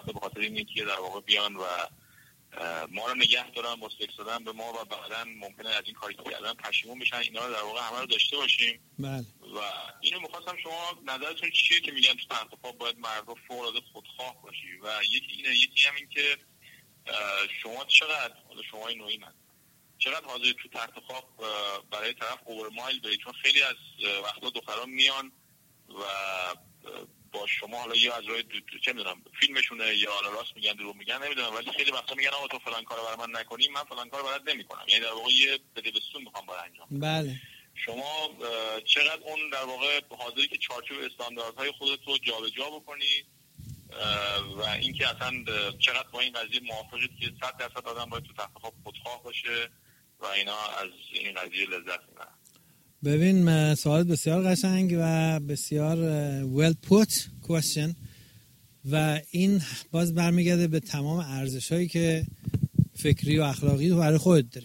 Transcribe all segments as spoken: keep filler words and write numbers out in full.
به خاطر اینه که در واقع بیان و ما رو نگه دارن، با سکس دادن به ما و بعداً ممکنه از این کاری که کردن پشیمون بشن. اینا رو در واقع همه رو داشته باشیم. بله. و اینو می‌خواستم شما نظرتون چیه که میگن تو تحت خواب باید مرد رو فوق‌العاده خودخواه باشی و یکی اینه، یکی هم این که شما چقدر شما این نوعی من چقدر حاضر تو تحت خواب برای طرف اوور مایل برید، چون خیلی از وقتا دختران میان و با شما حالا یا از راه چه میدونم فیلمشونه یا حالا راست میگن دروغ میگن نمیدونم، ولی خیلی وقتا میگن آقا تو فلان کارو برای من نکنی، من فلان کارو برات نمیکنم. یعنی در واقع یه بدبستون میخوام برای انجام. بله. شما چقدر اون در واقع حاضری که چارچوب استانداردهای خودت رو جابجا بکنی و اینکه اصلا چقدر با این قضیه موافقید که صد درصد آدم باید تو تحت خواب خودخواه باشه و اینا از این قضیه لذت میبرن. ببین سوال بسیار قشنگ و بسیار well put question و این باز برمیگرده به تمام ارزش‌هایی که فکری و اخلاقی تو برای خودت داری.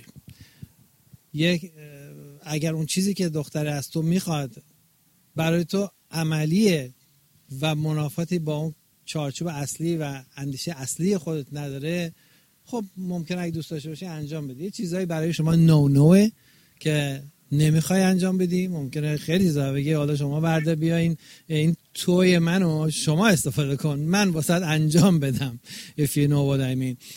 یک اگر اون چیزی که دختر از تو میخواد برای تو عملیه و منافاتی با اون چارچوب اصلی و اندیشه اصلی خودت نداره، خب ممکنه اگه دوست داشته باشی انجام بدی. یه چیزایی برای شما نو نوه که نمیخوای انجام بدی، ممکنه خیلی زا بگی حالا شما برده بیاین این توی منو شما استفاده کن من واسط انجام بدم if you know what I mean.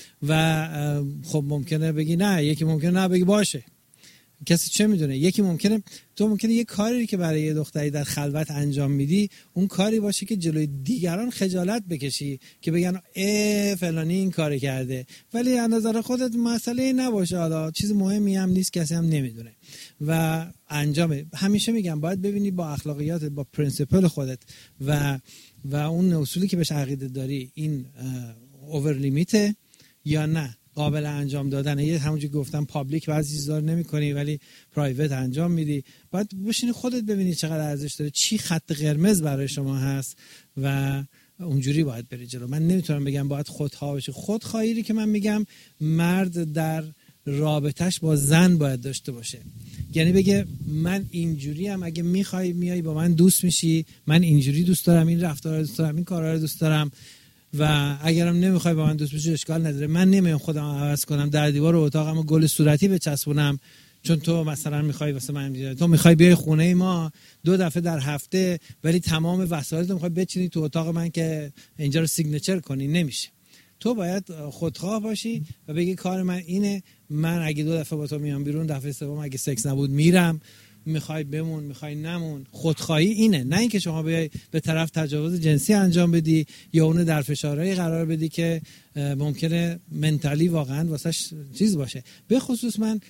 و خب ممکنه بگی نه، یکی ممکنه نه بگی باشه، کسی چه میدونه. یکی ممکنه تو ممکنه یه کاری که برای یه دختری در خلوت انجام میدی اون کاری باشه که جلوی دیگران خجالت بکشی که بگن اه فلانی این کاری کرده، ولی از نظر خودت مسئله نباشه، حالا چیز مهمی هم نیست، کسی هم نمیدونه و انجامه. همیشه میگم باید ببینی با اخلاقیات، با پرینسیپل خودت و و اون اصولی که بهش عقیده داری این اوور لیمیته یا نه قابل انجام دادنه. یه همونجوری گفتم پابلیک بعضی چیزا رو نمی‌کنی ولی پرایوت انجام میدی. باید بشینی خودت ببینی چقدر ارزش داره، چی خط قرمز برای شما هست و اونجوری باید بری جلو. من نمیتونم بگم باید خودخواه بشی. خودخواهی که من میگم مرد در رابطش با زن باید داشته باشه، یعنی بگه من اینجوری هم، اگه میخوای میای با من دوست میشی، من اینجوری دوست دارم، این رفتارا رو دوست دارم، این کارا رو دوست دارم و اگرم نمیخوای با من دوست بشی اشکال نداره، من نمیام خودم عوض کنم در دیوار اتاقمو گل صورتی بچسبونم چون تو مثلا میخوای واسه من، تو میخوای بیای خونه ما دو دفعه در هفته ولی تمام وسایلتو میخوای بچینی تو اتاق من که اینجا رو سیگنچر کنی. نمیشه. تو باید خودخواه باشی و بگی کار من اینه، من اگه دو دفعه با تو میام بیرون، دفعه سوم اگه سکس نبود میرم، میخوای بمون میخوای نمون. خودخواهی اینه، نه اینکه شما بیای به طرف تجاوز جنسی انجام بدی یا اونو در فشارهای قرار بدی که ممکنه منتالی واقعا واسش چیز باشه. به خصوص من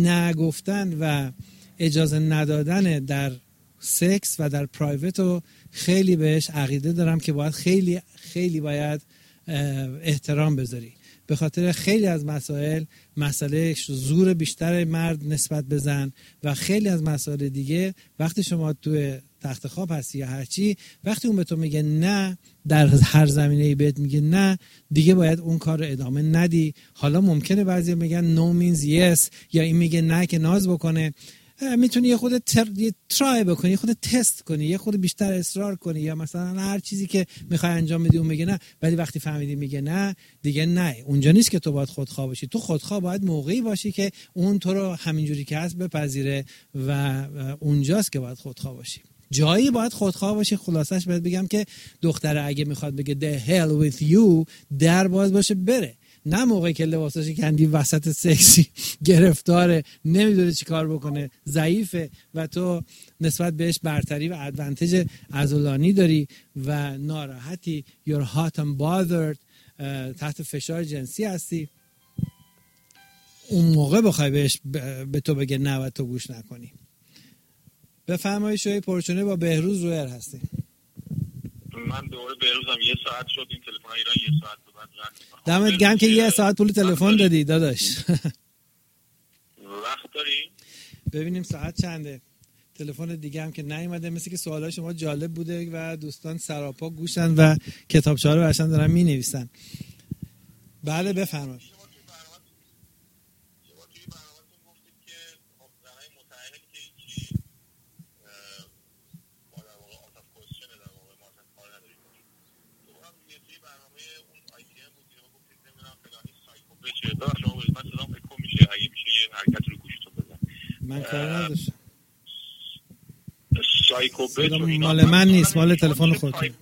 نگفتن و اجازه ندادن در سکس و در پرایوت رو خیلی بهش عقیده دارم که باید خیلی خیلی باید احترام بذاری، به خاطر خیلی از مسائل، مسئله زور بیشتر مرد نسبت به زن و خیلی از مسائل دیگه. وقتی شما توی تخت خواب هستی یا هرچی، وقتی اون به تو میگه نه، در هر زمینه‌ای بهت میگه نه، دیگه باید اون کار رو ادامه ندی. حالا ممکنه بعضی میگن no means yes یا این میگه نه که ناز بکنه، میتونی یه خود تر... یه ترای بکنی، یه خود تست کنی، یه خود بیشتر اصرار کنی یا مثلا هر چیزی که میخوای انجام بدی اون میگه نه، ولی وقتی فهمیدی میگه نه دیگه نه. اونجا نیست که تو باید خودخواه باشی. تو خودخواه باید موقعی باشی که اون تو رو همینجوری که هست بپذیره و اونجاست که باید خودخواه باشی. جایی باید خودخواه باشی. خلاصش باید بگم که دختره اگه میخواد بگه the hell with you در باز باشه بره، نه موقعی که لباساش کندی وسط سکسی گرفتاره، نمیدونه چی کار بکنه، ضعیفه و تو نسبت بهش برتری و ادوانتج عضلانی داری و ناراحتی، you're hot and bothered، تحت فشار جنسی هستی، اون موقع بخوای بهش به تو بگه نه و تو گوش نکنی. بفرمایید شوی پرچونه با بهروز رویر هستی. من دوره بهروزم یه ساعت شد، این تلفن ایران یه ساعت بود. دمت گرم که یه ساعت پول تلفن دادی داداش. وقت داری؟ ببینیم ساعت چنده. تلفن دیگه هم که نیومده، مثل که سوالای شما جالب بوده و دوستان سراپا گوشن و کتابچه‌ها رو براشون دارن می‌نویسن. بله بفرمایید. من کار نداشتم. سایکوبت و اینا مال من نیست، مال تلفن خودتون.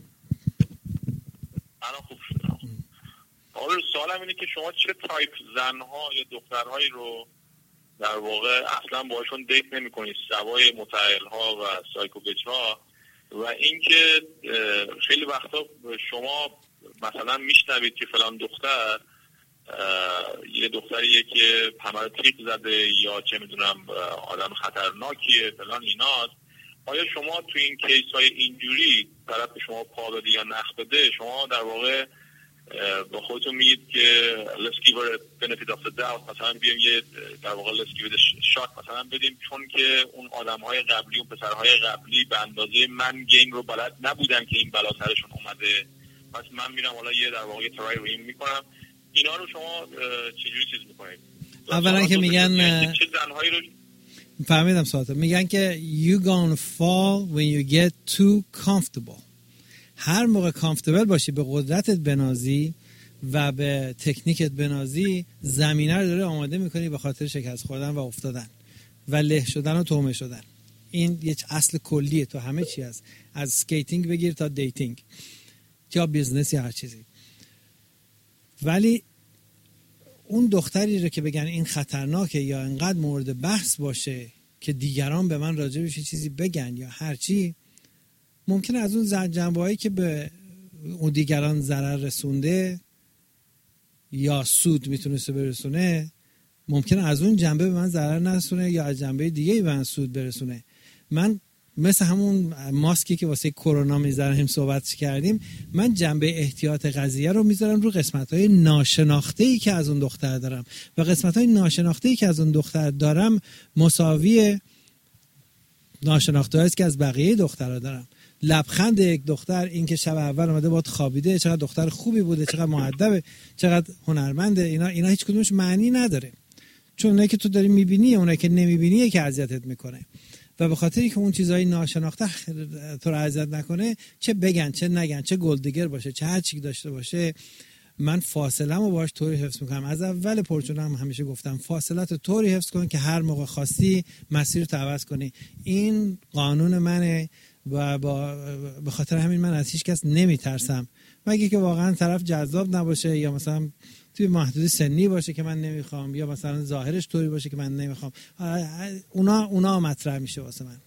الان خوب شد. حالا سوالم اینه که شما چه تایپ زنها یا دخترهایی رو در واقع اصلا باشون دیت نمی‌کنید سوای متأهل‌ها و سایکوپت‌ها، و اینکه خیلی وقتا شما مثلا میشنوید که فلان دختر یه دختریه که پمر تریپ زده یا چه میدونم آدم خطرناکیه فلان ایناست، آیا شما تو این کیس های اینجوری طرف شما پا بده یا نخ بده، شما در واقع با خودتون میگید که let's give her a benefit of the doubt، مثلا بیایم یه در واقع let's give it a shot مثلا بدیم، چون که اون آدم‌های قبلی اون پسرهای قبلی به اندازه من گیم رو بلد نبودن که این بلا سرشون اومده، پس من میرم حالا یه در واقع ترای رو این میکنم. اینا رو شما چجوری چیز میکنید؟ اولا که میگن چه زنهایی رو فهمیدم ساعت میگن که you gonna fall when you get too comfortable. هر موقع کامفتبل باشی، به قدرتت بنازی و به تکنیکت بنازی، زمینه رو داره آماده میکنی به خاطر شکست خوردن و افتادن و له شدن و تومه شدن. این یه اصل کلیه تو همه چی هست، از سکیتینگ بگیر تا دیتینگ یا بیزنس یا هر چیزی. ولی اون دختری رو که بگن این خطرناکه یا انقدر مورد بحث باشه که دیگران به من راجع بهش چیزی بگن یا هر چی، ممکنه از اون جنبه‌هایی که به اون دیگران ضرر رسونده یا سود میتونسته برسونه، ممکنه از اون جنبه به من ضرر نرسونه یا از جنبه دیگه به من سود برسونه. من مثل همون ماسکی که واسه کرونا میذاریم صحبت کردیم، من جنبه احتیاط قضیه رو میذارم رو قسمت‌های ناشناخته‌ای که از اون دختر دارم و قسمت‌های ناشناخته‌ای که از اون دختر دارم مساوی ناشناخته‌ای است که از بقیه دخترها دارم. لبخند یک دختر، این که شب اول اومده باهات خوابیده، چقدر دختر خوبی بوده، چقدر مؤدبه، چقدر هنرمنده، اینا اینا هیچ کدومش معنی نداره، چون اونایی که تو داری میبینی اونایی که نمیبینی که اذیتت میکنه. و به خاطری که اون چیزای ناشناخته تو رو اذیت نکنه، چه بگن چه نگن، چه گلدگر باشه چه هر چی داشته باشه، من فاصله‌مو باهاش طوری حفظ میکنم. از اول پرچونم همیشه گفتم فاصلت طوری حفظ کن که هر موقع خواستی مسیر رو عوض کنی. این قانون منه و با به خاطر همین من از هیچ کس نمیترسم، مگه که واقعا طرف جذاب نباشه یا مثلا توی محدود سنی باشه که من نمیخوام، یا مثلا ظاهرش طوری باشه که من نمیخوام. اونا اونا مطرح میشه واسه من.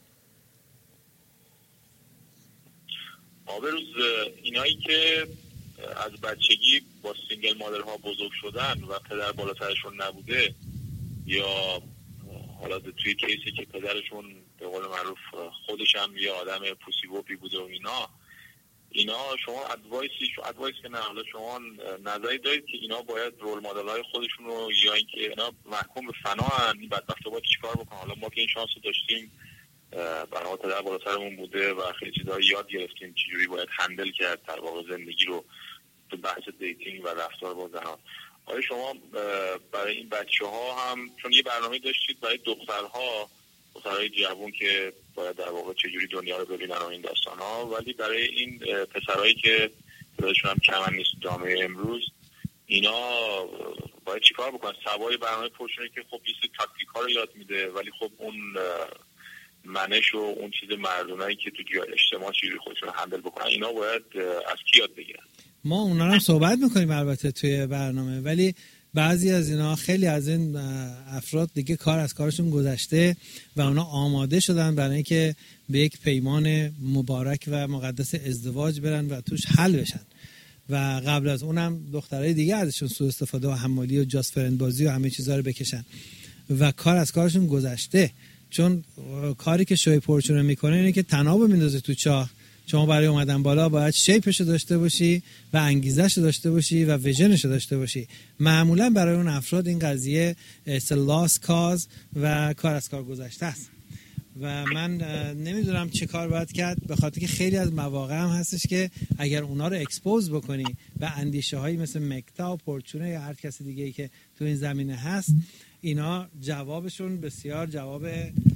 آبروز اینایی که از بچگی با سینگل مادر ها بزرگ شدن و پدر بالاترشون نبوده، یا حالا توی کیسی که پدرشون به قول معروف خودش هم یه آدم پوسی بوپی بوده و اینا اینا شما ادوایسی شو ادوایس که نه حالا شما نظری دارید که اینا باید رول مدل های خودشون رو، یا اینکه اینا محکوم به فنا ان، این بدبختا باید چیکار بکنن؟ حالا ما که این شانس رو داشتیم، برای پدر بالاترمون بوده و خیلی چیزا یاد گرفتیم چجوری باید هندل کرد در واقع زندگی رو تو بحث دیتینگ و رفتار با زنان. آیا شما برای این بچه‌ها هم، چون یه برنامه داشتید برای دخترها، دخترهای جوان که باید در واقع چجوری دنیا رو ببینن و این داستان‌ها، ولی برای این پسرایی که تعدادشون هم کم نیست جامعه امروز، اینا باید چیکار بکنن؟ سوای برنامه پرشونه که خب یه سری تاکتیک‌ها رو یاد میده، ولی خب اون منش و اون چیز مردونه‌ای که تو اجتماع چجوری خودشون رو هندل بکنن، اینا باید از کی یاد بگیرن؟ ما اونا رو هم صحبت میکنیم البته توی برنامه، ولی بعضی از اینا، خیلی از این افراد دیگه کار از کارشون گذشته و اونا آماده شدن برای اینکه به یک پیمان مبارک و مقدس ازدواج برن و توش حل بشن، و قبل از اونم دخترای دیگه ازشون سوء استفاده و حمالی و جاست فرند بازی و همه چیزا رو بکشن و کار از کارشون گذشته. چون کاری که شوی پرچونه میکنه اینه که تناب میندازه تو چاه. شما برای اومدن بالا باید شیپشو داشته باشی و انگیزهشو داشته باشی و ویژنشو داشته باشی. معمولا برای اون افراد این قضیه it's a lost cause و کار از کار گذشته است و من نمیدونم چه کار باید کرد، به خاطر که خیلی از مواقع هم هستش که اگر اونا رو اکسپوز بکنی به اندیشه هایی مثل مکتا و پرچونه یا هر کسی دیگه‌ای که تو این زمینه هست، اینا جوابشون بسیار جواب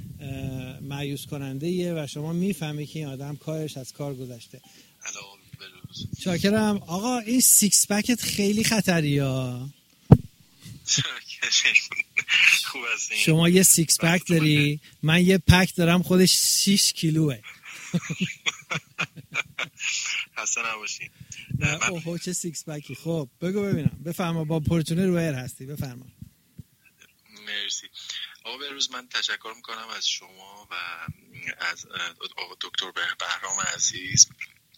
مایوس کننده ایه و شما میفهمی که این آدم کارش از کار گذشته. شاکرم آقا، این سیکس پکت خیلی خطریه. خوب هستین؟ شما یه سیکس پک داری، من یه پک دارم خودش شش کیلوه. خسته نباشین. نه اوه چه سیکس پکی. خب بگو ببینم. بفرما، با پورتونه رو ایر هستی، بفرما. مرسی آقا بهروز. من تشکر میکنم از شما و از آقا دکتر بهرام عزیز.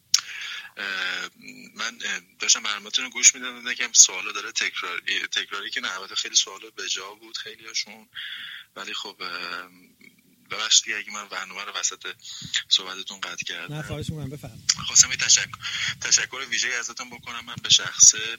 من داشتم برنامه‌تون رو گوش میدادم، دیدم سوالا داره تکراری تکراری که نه البته خیلی سوالا به جا بود خیلیاشون، ولی خب ببخشید دیگه اگه من برنامه رو وسط صحبتتون قطع کردم. نه خواهش می‌کنم، بفرمایید. خواستم تشکر تشکر ویژه‌ای ازتون بکنم. من به شخصه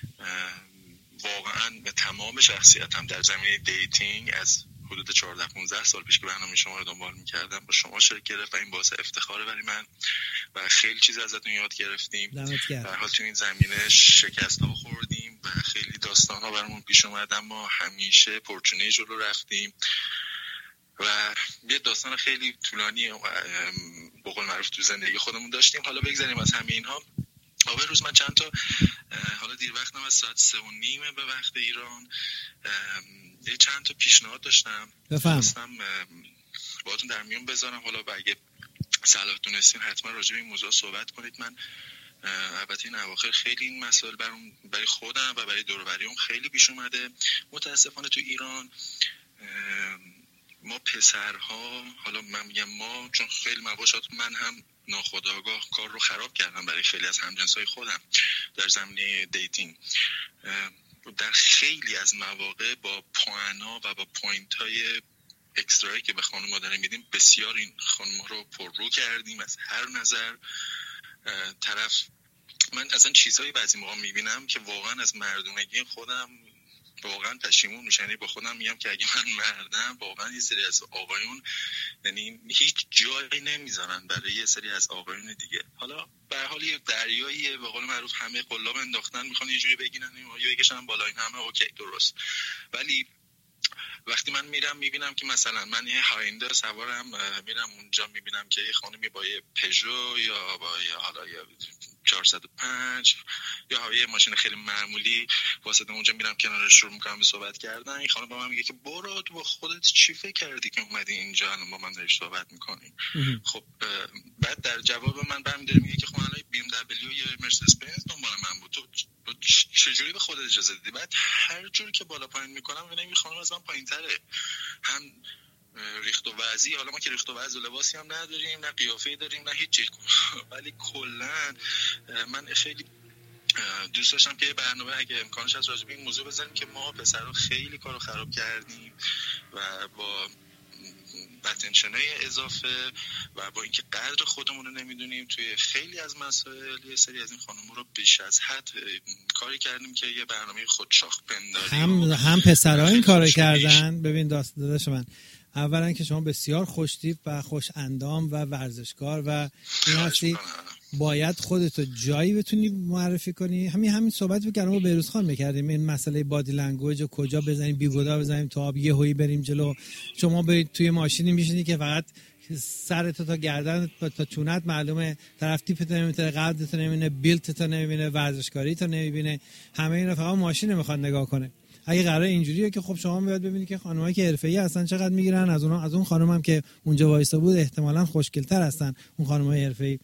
واقعا به تمام شخصیتم در زمینه دیتینگ از حدود چهارده پانزده سال پیش که برنامه شما رو دنبال می‌کردم با شما شرکت گرفت و این باعث افتخاره برای من و خیلی چیز ازتون یاد گرفتیم. در حال تو این زمینه شکست‌ها خوردیم و خیلی داستان‌ها برامون پیش اومد، اما همیشه پرچونه جلو رفتیم و یه داستان خیلی طولانی به قول معروف تو زندگی خودمون داشتیم. حالا بگذاریم از همه اینها. آقا روز من چند تا حالا دیر وقتم از ساعت سه و نیمه به وقت ایران یه چند تا پیشنهاد داشتم خواستم باهاتون در میون بذارم. حالا اگه صلاح دونستین حتما راجع به این موضوع صحبت کنید. من البته این اواخر خیلی این مسائل برام برای خودم و برای دور و بریام خیلی پیش اومده. متاسفانه تو ایران ما پسرها، حالا من میگم ما چون خیلی مواقع من هم ناخودآگاه کار رو خراب کردم برای خیلی از همجنسای خودم در زمینه دیتینگ، در خیلی از مواقع با پوانا و با پوینت های اکسترایی که به خانم داریم میدیم بسیار این خانم رو پر رو کردیم از هر نظر. طرف من اصلا چیزایی بعضی موقع میبینم که واقعا از مردونگی خودم واقعا پشیمون میشم. یعنی با خودم میگم که اگه من مردم واقعا یه سری از آقایون یعنی هیچ جایی نمیذارن برای یه سری از آقایون دیگه. حالا به هر حال یه دریاییه به قول معروف، همه قلاب انداختن میخوان یه جوری بگیرن یا بکشن بالا، این همه اوکی درست. ولی وقتی من میرم میبینم که مثلا من یه هایندر سوارم میرم اونجا میبینم که یه خانمی با یه پژو یا با یه حالا یه چهارصد و پنج یا یه ماشین خیلی معمولی واسه اونجا میرم کنارش شروع میکنم به صحبت کردن. این خانم با من میگه که برو تو با خودت چی فکر کردی که اومدی اینجا الان با من داری صحبت میکنی؟ خب بعد در جواب من برمی‌داره میگه که خب الان بی ام دبلیو یا مرسدس بنز دنبال من بود، تو چجوری به خودت اجازه دادی؟ بعد هر جوری که بالا پایین میکنم میبینم این خانم از من پایین‌تره، هم ریخت و وضعی. حالا ما که ریخت و وضع و لباسی هم نداریم، نه قیافه‌ای داریم، نه هیچ، ولی کلا من خیلی دوست داشتم که یه برنامه اگه امکانش از راجع به این موضوع بزنیم که ما پسرها خیلی کارو خراب کردیم و با اتنشنای اضافه و با اینکه قدر خودمون رو نمیدونیم توی خیلی از مسائل یه سری از این خانم‌ها رو بیش از حد کاری کردیم که یه برنامه خودشاخ پنداری هم هم پسرها این کارو کردن. ببین داست داداش من، اولا که شما بسیار خوش‌تیپ و خوش اندام و ورزشکار و این هستی، باید خودتو جایی بتونی معرفی کنی. همین همین صحبت می‌کردم با بهروز خان می‌کردیم این مسئله بادی لنگویج کجا بزنیم، بیگودا بزنیم تا آب یه هویی بریم جلو. شما برید توی ماشینی میشینی که فقط سرت تا گردن تا چونت معلومه، طرف تیپت نمی‌بینه، قدت نمی‌بینه، بیلتت نمی‌بینه، ورزشکاریت نمی‌بینه، همه اینا فقط ماشین می‌خواد نگاه کنه. اگه قراره اینجوریه که خب شما میاد ببینید که خانمایی که حرفه‌ای هستن چقدر میگیرن از اونها، از اون خانمم که اونجا وایسا بود احتمالاً خوشگل‌تر هستن اون خانمای حرفه‌ای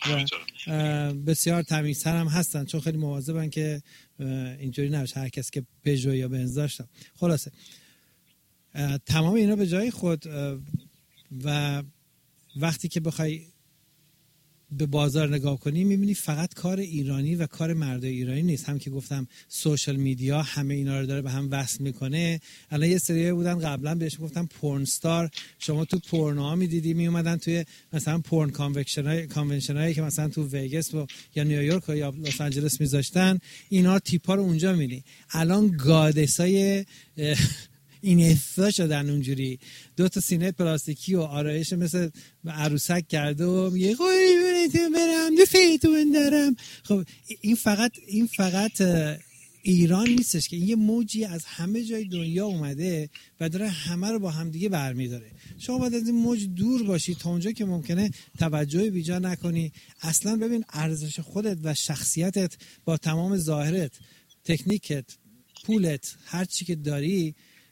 و بسیار تمیزتر هم هستن، چون خیلی مواظبن که اینجوری نباشه هر کس که پژو یا بنز داشتن. خلاصه تمام اینا به جای خود و وقتی که بخوای به بازار نگاه کنی میبینی فقط کار ایرانی و کار مردای ایرانی نیست. هم که گفتم سوشال میدیا همه اینا رو داره به هم وصل میکنه. الان یه سری بودن قبلا بهش گفتم پورن استار، شما تو پورنوها میدیدی میومدن توی مثلا پورن کانونشنای کانونشنایی که مثلا تو وگاس و یا نیویورک یا لس آنجلس میذاشتن، اینا تیپا رو اونجا میبینی. الان گادسای این احسا شدن اونجوری، دو تا سینه پلاستیکی و آرایش مثل عروسک کرده و میگه قربونت برم دو فیتون دارم. خب این فقط این فقط ایران نیستش که این یه موجی از همه جای دنیا اومده و داره همه رو با هم دیگه برمیداره. شما باید از این موج دور باشی تا اونجا که ممکنه توجه بیجا نکنی. اصلا ببین ارزش خودت و شخصیتت با تمام ظاهرت، تکنیکت، پولت، هر چی که داری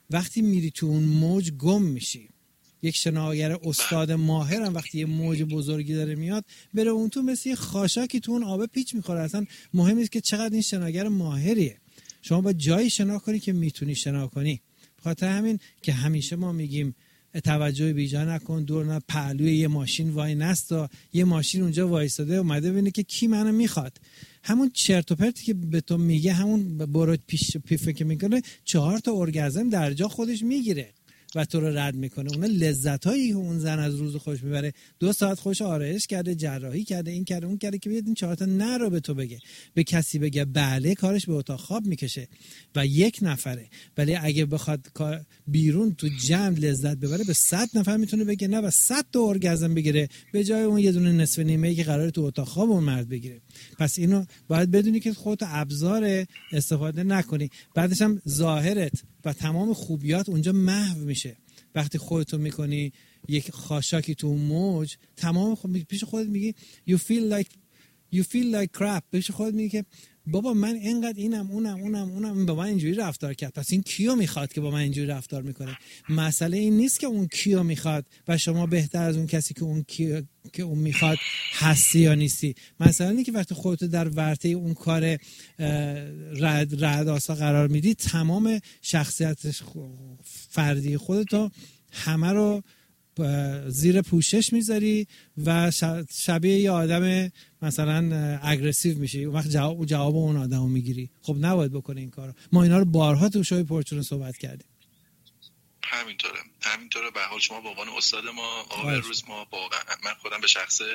وقتی میری تو اون موج گم میشی. یک شناگر استاد ماهر هم وقتی یه موج بزرگی داره میاد بره اون تو، مثل یه خاشاکی تو اون آب پیچ میخوره. اصلا مهم نیست که چقدر این شناگر ماهریه، شما با جایی شنا کنی که میتونی شنا کنی. بخاطر همین که همیشه ما میگیم توجه بیجا نکن، دور نه پهلوی یه ماشین وای نستا، یه ماشین اونجا وایساده اومده ببینه که کی منو میخواد. همون چرت و پرتی که به تو میگه، همون برو پیش پیفه که میکنه، چهار تا ارگازم در جا خودش میگیره و تو رو رد میکنه. اون لذتایی که اون زن از روز خوش میبره، دو ساعت خوش آرایش کرده، جراحی کرده، این کرده اون کرده، که بیاد این چهار تا نه رو به تو بگه. به کسی بگه بله، کارش به اتاق خواب میکشه و یک نفره. ولی اگه بخواد بیرون تو جمع لذت ببره، به صد نفر میتونه بگه نه و صد تا ارگازم بگیره به جای اون یه دونه نصف نیمه‌ای که قراره تو اتاق خواب اون مرد بگیره. پس اینو باید بدونی که خودت ابزار استفاده نکنی. بعدش هم ظاهرت و تمام خوبیات اونجا محو میشه. وقتی خودتو میکنی یک خاشاکی تو موج، تمام خود پیش خودت میگی you feel like you feel like crap. پیش خودت میگی که بابا من اینقدر اینم اونم اونم اونم با من اینجوری رفتار کرد، پس این کیو میخواد که با من اینجوری رفتار میکنه؟ مسئله این نیست که اون کیو میخواد و شما بهتر از اون کسی که اون کیو که اون میخواد هستی یا نیستی. مسئله اینه که وقتی خودت در ورطه اون کار رد رد آسا قرار میدی، تمام شخصیت فردی خودتو همه رو زیر پوشش میذاری و شبیه یه آدم مثلا اگریسیو میشی. اون وقت جواب جواب اون آدمو میگیری. خب نباید بکنه این کارو. ما اینا رو بارها تو شوی پرچون صحبت کردیم. همینطوره همینطوره به حال شما به عنوان استاد ما آقای روز، ما واقعا من خودم به شخصه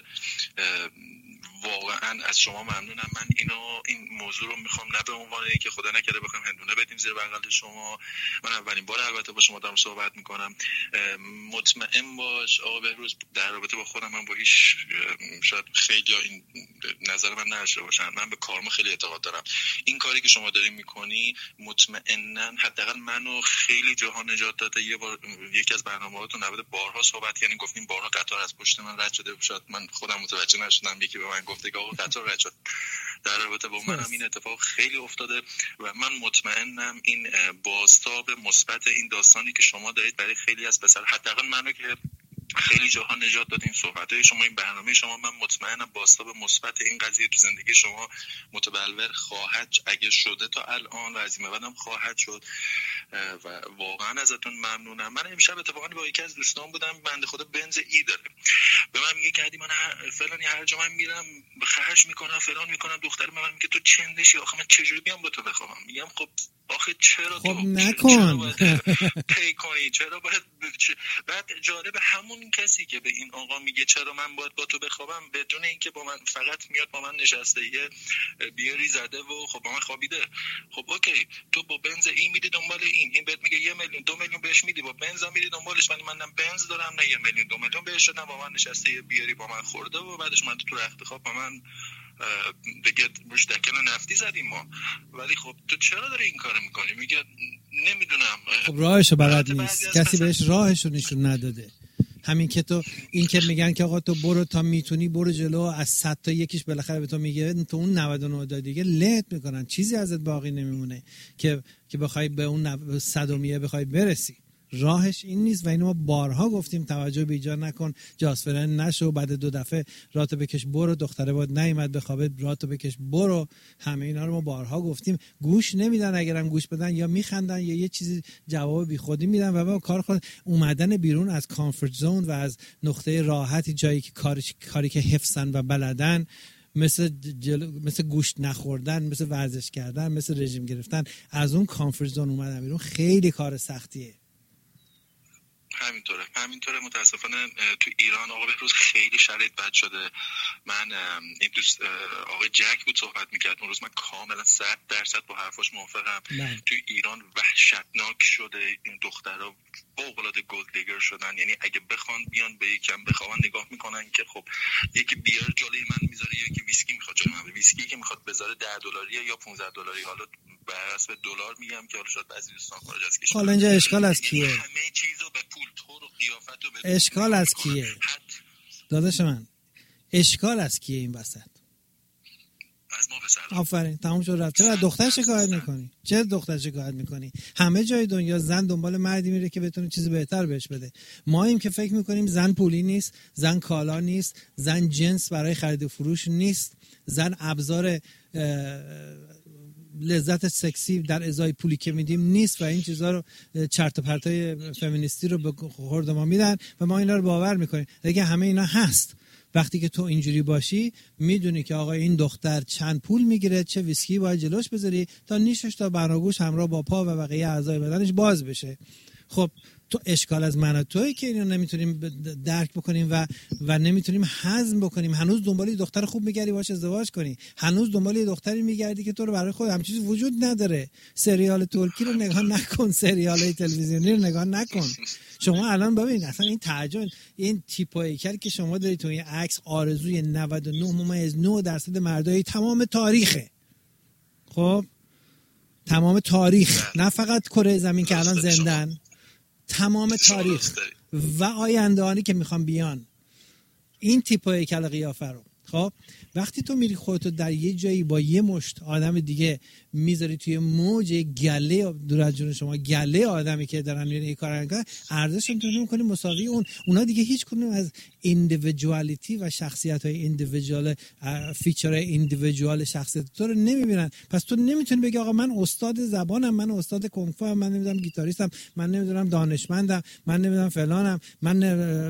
واقعا از شما ممنونم. من اینو این موضوع رو میخوام نه به عنوان اینکه خدا نکرده بخوام هندونه بدیم زیر بغل شما، من اولین بار البته با شما دارم صحبت میکنم. مطمئن باش آقا بهروز، در رابطه با خودم من با هیچ، شاید خیلی این نظر من نداشته باشن، من به کارم خیلی اعتقاد دارم. این کاری که شما دارین میکنی مطمئنا حداقل منو خیلی جهان نجات داده. یه بار یکی از برنامه‌هاتون نبوده بارها صحبت کردین، گفتین بارها قطار از پشت من رد شده، شاید من خودم متوجه نشدم، یکی به من گفته که آقا قطار رد شد. در رابطه با منم این اتفاق خیلی افتاده و من مطمئنم این بازتاب مثبت این داستانی که شما دارید برای خیلی از پسر، حداقل منو که خیلی جاها نجات دادین صحبت‌های شما، این برنامه شما، من مطمئنم بازتاب مثبت این قضیه تو زندگی شما متبلور خواهد اگه شده تا الان و از این بعدم خواهد شد و واقعا ازتون ممنونم. من امشب اتفاقا با یکی از دوستان بودم، بنده خدا بنز ای داره، به من میگه که من فلانی هر جا من میرم خرج میکنم فلان میکنم، دختر من میگه تو چندشی، آخه من چجوری بیام با تو بخوام؟ میگم خب آخه چرا خب تو نکن پی کنی، چرا باید بعد جالب همون کسی که به این آقا میگه چرا من باید با تو بخوابم، بدون اینکه با من فقط میاد با من نشسته یه بیاری زده و خب با من خوابیده. خب اوکی، تو با بنز این میدی دنبال این، این بهت میگه یه میلیون دو میلیون بهش میدی، با بنز میدی دنبالش، ولی من نه بنز دارم نه یه میلیون دو میلیون بهش دادم، با من نشسته یه بیاری با من خورده و بعدش من تو رخت خواب با من دیگه روش دکل نفتی زدیم ما. ولی خب تو چرا داری این کارو میکنی؟ میگه نمیدونم. خب راهشو بلد نیست، کسی بهش راهشو نشون نداده. همین که تو این که میگن که آقا تو برو تا میتونی برو جلو، از صد تا یکیش بالاخره به تو میگه تو اون نود و نه تا دیگه لهت میکنن، چیزی ازت باقی نمیمونه که که بخوای به اون صدومیه بخوای برسی. راهش این نیست و اینو ما بارها گفتیم توجه به ایجاد نکن، جاسفرن نشو، بعد دو دفعه راتو بکش برو، دختره بود نیومد بخوابه راتو بکش برو، همه اینا رو ما بارها گفتیم. گوش نمیدن، اگرم گوش بدن یا میخندن یا یه چیزی جواب بیخودی میدن و با کار خود اومدن بیرون از کامفورت زون و از نقطه راحتی، جایی که کاری کاری که حفظن و بلدن، مثل جلو، مثل گوشت نخوردن، مثل ورزش کردن، مثل رژیم گرفتن، از اون کامفورت زون اومدن بیرون خیلی کار سختیه. همینطوره همینطوره متاسفانه تو ایران آقا بهروز خیلی شرایط بد شده. من این دوست آقای جک بود صحبت میکرد اون روز، من کاملا صد درصد با حرفاش موافقم. تو ایران وحشتناک شده، این دخترها فوق‌العاده گلد دیگر شدن، یعنی اگه بخوان بیان به یکم بخوان نگاه میکنن که خب یکی بیار جلوی من میذاره، یکی ویسکی میخواد جلوی من، ویسکی که میخواد بذاره ده دلاریه یا پانزده دلاری، حالا بر حسب دلار میگم که حالا شاید بعضی دوستان خارج از کشور، حالا اینجا اشکال از کیه؟ همه چیزو به پول، طور و قیافتو به اشکال از کیه؟ داداش من اشکال از کیه این وسط؟ از ما پسر. آفرین، تموم شد رفت. چرا دختر شکایت میکنی؟ چرا دختر شکایت میکنی؟ همه جای دنیا زن دنبال مردی میره که بتونه چیز بهتر بهش بده. ما این که فکر میکنیم زن پولی نیست، زن کالا نیست، زن جنس برای خرید و فروش نیست، زن ابزار لذت سکسی در ازای پولی که میدیم نیست و این چیزها رو چرت و پرتای فمینیستی رو به خورد ما میدن و ما اینا رو باور میکنیم. دیگه همه اینا هست. وقتی که تو اینجوری باشی میدونی که آقا این دختر چند پول میگیره، چه ویسکی باید جلوش بذاری تا نیشش تا بناگوش همراه با پا و بقیه اعضای بدنش باز بشه. خب تو اشکال از من و تویی که اینو نمیتونیم درک بکنیم و و نمیتونیم هضم بکنیم. هنوز دنبال دختر خوب میگردی باش ازدواج کنی، هنوز دنبال دختری میگردی که تو رو برای خود، هم چیزی وجود نداره. سریال ترکی رو نگاه نکن، سریال تلویزیونی رو نگاه نکن. شما الان ببین اصلا این تعجب، این تیپ هیکل که شما داری تو این عکس آرزوی نود و نه ممیز نه درصد مردای تمام تاریخه. خب تمام تاریخ، نه فقط کره زمین که الان زندن، تمام تاریخ و آیندهانی که میخوان بیان. این تیپ هیکل قیافه رو خب وقتی تو میری خودتو در یه جایی با یه مشت آدم دیگه میذاری توی موج گله دور از جون شما، گله آدمی که دارن این کارا میکنن، ارزششون تو نمی‌کنی مساوی اون. اونا دیگه هیچ کدوم از ایندیویدوالیتی و شخصیت‌های ایندیویدوال، فیچرهای ایندیویدوال شخصیت تو رو نمیبینن. پس تو نمیتونی بگی آقا من استاد زبانم، من استاد کنگ فو ام، من نمیدونم گیتاریستم، من نمیدونم دانشمندم، من نمیدونم فلانم، من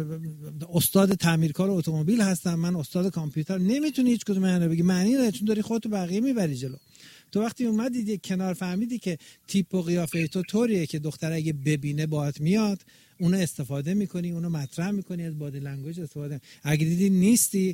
استاد تعمیرکار اتومبیل هستم، من استاد کامپیوتر. نمیتونی هیچ کدوم اینا بگی. معنی نداره، چون داری خودتو بقیه میبری جلو. تو وقتی اومدی یک کنار فهمیدی که تیپ و قیافه تو طوریه که دختر اگه ببینه باهات میاد، اونو استفاده میکنی، اونو مطرح میکنی، از بادی لنگویج استفاده. اگه دیدی نیستی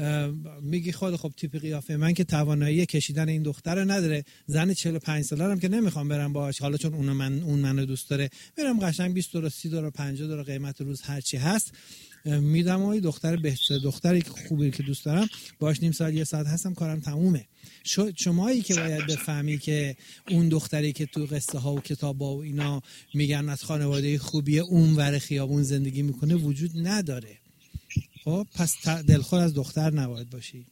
میگی خود خب تیپ قیافه من که توانایی کشیدن این دختر رو نداره، زن چهل و پنج ساله‌ام که نمیخوام برم باهاش، حالا چون اون من اون منو دوست داره میرم قشنگ بیست دلار سی دلار پنجاه دلار قیمت روز هر چی هست میدم و دختر بهتر، دختری که خوبی که دوست دارم باهاش نیم ساعت یه ساعت هستم کارم تمومه. شمایی که باید بفهمی که اون دختری که تو قصه ها و کتابا و اینا میگن از خانواده خوبیه اون ور خیابون زندگی میکنه وجود نداره. خب پس دلخور از دختر نباید باشی.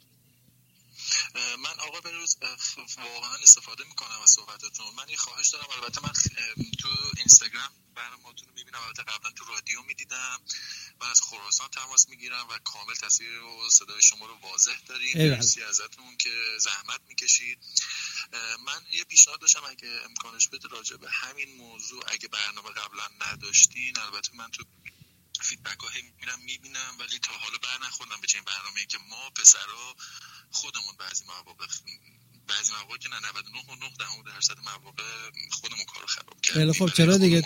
من آقا بروز واقعا استفاده میکنم از صحبتاتون. من یه خواهش دارم، البته من تو اینستاگرام برنامه‌تون رو میبینم، البته قبلا تو رادیو میدیدم. من از خراسان تماس میگیرم و کامل تصویر و صدای شما رو واضح داریم. مرسی ازتون که زحمت میکشید. من یه پیشنهاد داشتم اگه امکانش بده راجع به همین موضوع، اگه برنامه قبلا نداشتین، البته من تو فیدبک ها میرم میبینم ولی تا حالا بر نخوردم به چنین برنامه‌ای که ما پسرا خودمون بعضی مواقع بعضی مواقع که نه نود و نه و نه دهم درصد مواقع خودمون کارو خراب کردیم. خیلی خب چرا دیگه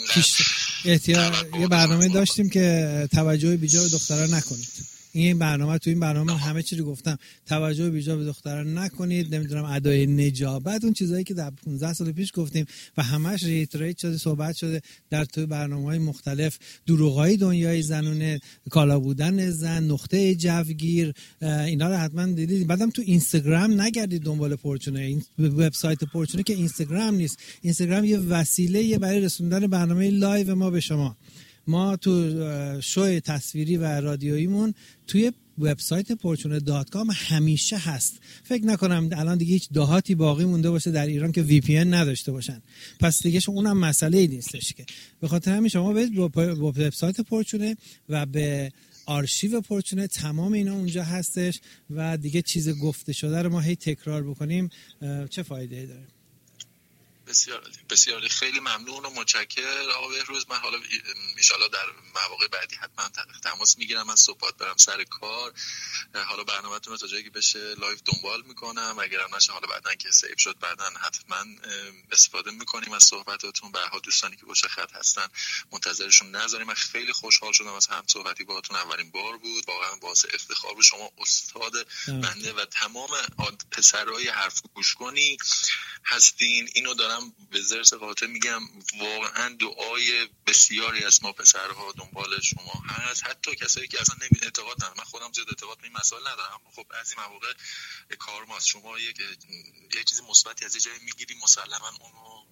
احتیاط یه برنامه داشتیم که توجه بیجا به دخترها نکنید. این برنامه تو این برنامه همه چی رو گفتم، توجه بیجا به دختران نکنید، نمیدونم ادای نجابت، اون چیزایی که در پانزده سال پیش گفتیم و همش ریتریت شده، صحبت شده در تو برنامه‌های مختلف. دروغای دنیای زنونه، کالا بودن زن، نقطه جوگیر، اینا رو حتما دیدید. بعدم تو اینستاگرام نگردید دنبال پورچونه. این وبسایت پورچونه که اینستاگرام نیست. اینستاگرام یه وسیله برای رسوندن برنامه لایو ما به شما. ما تو شو تصویری و رادیوییمون توی وبسایت پورچونه دات کام همیشه هست. فکر نکنم الان دیگه هیچ دهاتی باقی مونده باشه در ایران که وی پی ان نداشته باشن. پس دیگه اونم مسئله ای نیستش که. به خاطر همین شما برید با وبسایت پورچونه و به آرشیو پورچونه، تمام اینا اونجا هستش و دیگه چیز گفته شده رو ما هی تکرار بکنیم چه فایده‌ای داره؟ بسیار عالی، بسیار خیلی ممنون و متشکرم آقا بهروز. من حالا ان شاءالله در مواقع بعدی حتما تماس میگیرم. من صبح برم سر کار، حالا برنامه‌تون رو تا جایی که بشه لایو دنبال میکنم. اگرم نشه حالا بعدن که سیو شد بعدن حتما استفاده میکنیم از صحبتاتون. به هر حال دوستانی که پشت خط هستن منتظرشون نذاریم. من خیلی خوشحال شدم از هم صحبتی باهاتون، اولین بار بود. واقعا باعث افتخار بود. شما استاد بنده و تمام پسرای حرف گوش کنی هستین. اینو دارم به زرس قاطع میگم، واقعا دعای بسیاری از ما پسرها دنبال شما هست، حتی کسایی که اصلا نمی اعتقاد ندارن. من خودم زیاد اعتقاد به این مسائل ندارم، اما خب بعضی مواقع کار ماست. شما یک یه چیزی مثبتی از یه جایی میگیری مسلما اونو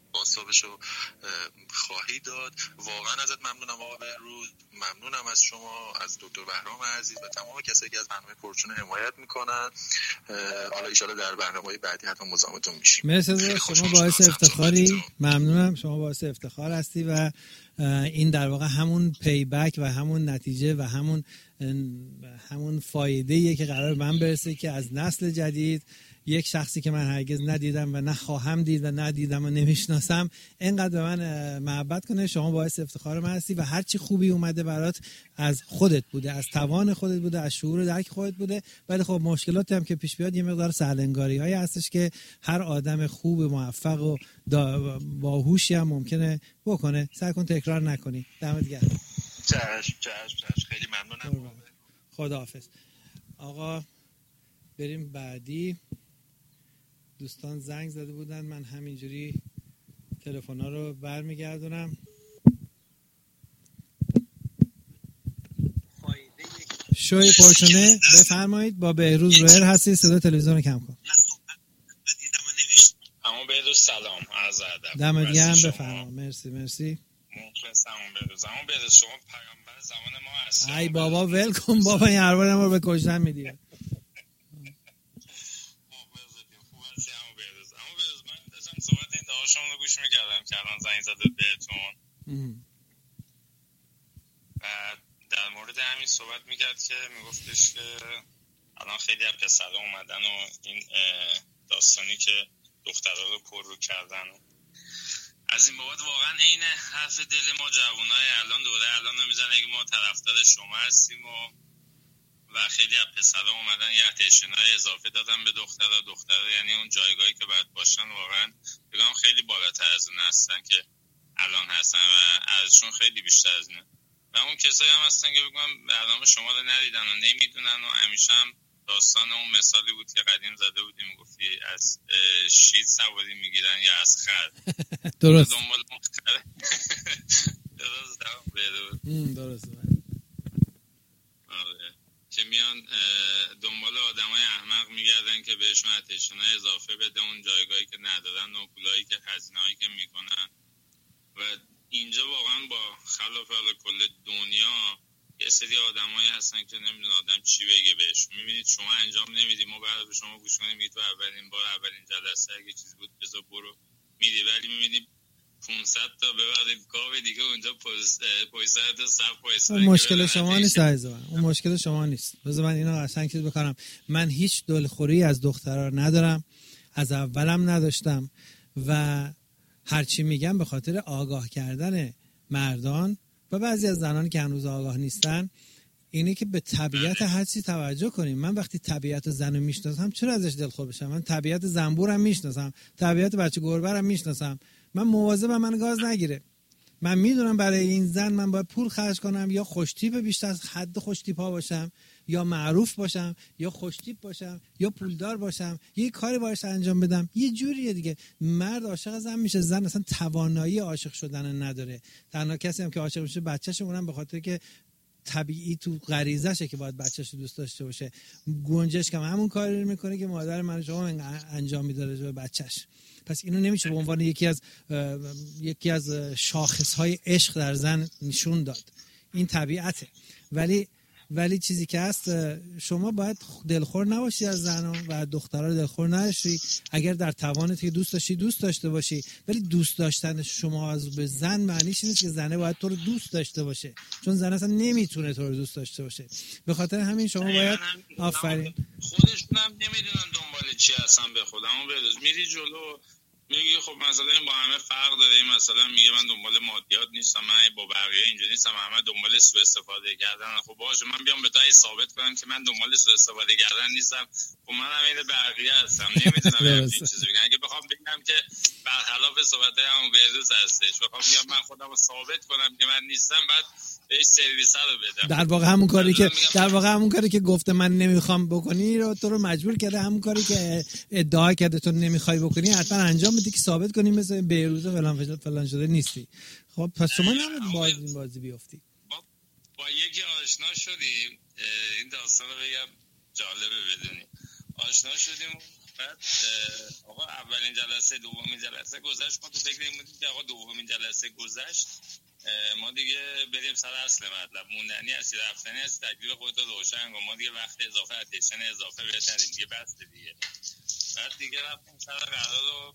بازتابشو خواهی داد. واقعا ازت ممنونم آقا بهروز، ممنونم از شما، از دکتر بهرام عزیز و تمام کسایی که از برنامه پرچون حمایت میکنن. حالا ان شاءالله در برنامه‌های بعدی حتما مزاحمتون میشیم. مرسی، شما باعث افتخاری. ممنونم، شما باعث افتخار هستی و این در واقع همون پی بک و همون نتیجه و همون همون فایده‌ایه که قرار من برسه که از نسل جدید یک شخصی که من هرگز ندیدم و نه خواهم دید و ندیدم و نمیشناسم اینقدر به من محبت کنه. شما باعث افتخار من هستی و هر چی خوبی اومده برات از خودت بوده، از توان خودت بوده، از شعور و درک خودت بوده. ولی خب مشکلاتی هم که پیش بیاد یه مقدار سرلنگاری‌هایی هستش که هر آدم خوب موفق و باهوشی هم ممکنه بکنه. سعی کن تکرار نکنی. دمت گرم. چشم چشم چشم، خیلی ممنونم. خداحافظ. آقا بریم بعدی. دوستان زنگ زده بودن، من همینجوری تلفن‌ها رو برمیگردونم. شوی پرچونه بفرمایید. با بهروز رویر هستی، صدا تلویزیون رو کم کن. اما بهروز سلام، عرض ادب. دمت گرم، بفرما. مرسی مرسی. مخلصم بهروز. اما بهروز شما پیامبر زمان ما هستی. ای بابا ول کن بابا، این حرفا ما رو به کشتن میدی. صحبت این دعاشون رو گوش میکردم که الان زنگ زده بهتون و در مورد همین صحبت میکرد که میگفتش که الان خیلی از پسرها اومدن و این داستانی که دخترها رو پر رو کردن از این بابت واقعا عین حرف دل ما جوانای الان دوره الان رو میزنه که ما طرفدار شما هستیم و و خیلی از پسرها اومدن یه اتنشن‌های اضافه دادن به دخترها. دخترها یعنی اون جایگاهی که باید باشن واقعا بگم خیلی بالاتر از اون هستن که الان هستن و ارزششون خیلی بیشتر از اینه. و اون کسایی هم هستن که بگم برنامه شما رو ندیدن و نمیدونن و همیشه هم داستان اون مثالی بود که قدیم زده بودیم، گفتی از شیر سواری میگیرن یا از خر. درست. دنبال اون خر. درست درست. که میان دنبال آدمای احمق میگردن که بهشون اتنشن‌های اضافه بده اون جایگاهی که ندارن و پولایی که هزینه‌هایی که میکنن. و اینجا واقعا با خلاف حالا کل دنیا یه سری آدمایی هستن که نمیدونن آدم چی بگه بهشون. میبینید شما انجام نمیدی، ما بعد به شما گوش کنیم میگید تو اولین بار اولین جلسه اگه چیز بود بذار برو میدی، ولی میبینید پانصد تا ببرید گاو دیگه اونجا پویسر تو صف پویسر. اون مشکل شما نیست عزیزم، اون مشکل شما نیست. بذار من اینو قشنگ چیز بکنم. من هیچ دلخوری از دخترها ندارم، از اولم نداشتم و هرچی میگم به خاطر آگاه کردن مردان و بعضی از زنانی که هنوز آگاه نیستن اینه که به طبیعت هر چیزی توجه کنیم. من وقتی طبیعت زنو میشناسم چرا ازش دلخور بشم؟ من طبیعت زنبورم میشناسم، طبیعت بچه گربه‌رم میشناسم. من مواظبم من گاز نگیره. من میدونم برای این زن من باید پول خرج کنم، یا خوشتیپ بیشتر از حد خوشتیپ ها باشم، یا معروف باشم، یا خوشتیپ باشم، یا پولدار باشم، یه کاری باش انجام بدم. یه جوریه دیگه. مرد عاشق زن میشه، زن اصلا توانایی عاشق شدن نداره. تنها کسی هم که عاشق میشه بچه‌شه، اونم به خاطر که طبیعی تو غریزشه که باید بچه‌شو دوست داشته باشه. گنجشک هم همون کاری رو میکنه که مادر من شما انجام میداره به بچه‌ش. پس اینو نمیشه به عنوان یکی از یکی از شاخص‌های عشق در زن نشون داد. این طبیعته. ولی ولی چیزی که هست، شما باید دلخور نباشی از زنان و دخترها دلخور نباشی. اگر در توانت که دوست داشتی دوست داشته باشی، ولی دوست داشتن شما از به زن معنیش نیست که زنه باید تو رو دوست داشته باشه، چون زن اصلا نمیتونه تو رو دوست داشته باشه. به خاطر همین شما باید آفرین. خودشون هم نمیدونن دنبال چی هستن. به خودمون برس میری جلو میگی خب مثلا این با همه فرق داره. این مثلا میگه من دنبال مادیات نیستم، من با بقیه اینجوری نیستم، همه دنبال سوء استفاده کردن. خب باشه من بیام به تو ثابت کنم که من دنبال سوء استفاده کردن نیستم. خب من هم این بقیه هستم، نمیتونم این چیزی بگم. اگه بخوام بگم که برخلاف صحبتای همون بهروز هستش، بخوام بیام من خودمو ثابت کنم که من نیستم، بعد بهش سرویس رو بدم. در واقع همون کاری که در واقع همون کاری که گفته من نمیخوام بکنی رو تو رو مجبور کرده، همون کاری که ادعا کرده تو نمیخوای بکنی حتما انجام بدی که ثابت کنی مثل بهروز فلان فلان شده نیستی. خب پس شما نباید باز این بازی بیافتی. با, با یکی آشنا شدیم، این داستان رو بگم جالبه بدونی. آشنا شدیم بعد آقا اولین جلسه دومین جلسه گذشت، ما تو فکر این بودیم که آقا دومین جلسه گذشت ما دیگه بریم سر اصل مطلب، موندنی هستی رفتنی هستی تکلیف خودت رو روشن کن، ما دیگه وقت اضافه اتنشن اضافه بهت ندیم دیگه، بس دیگه. بعد دیگه رفتیم سر قرار رو،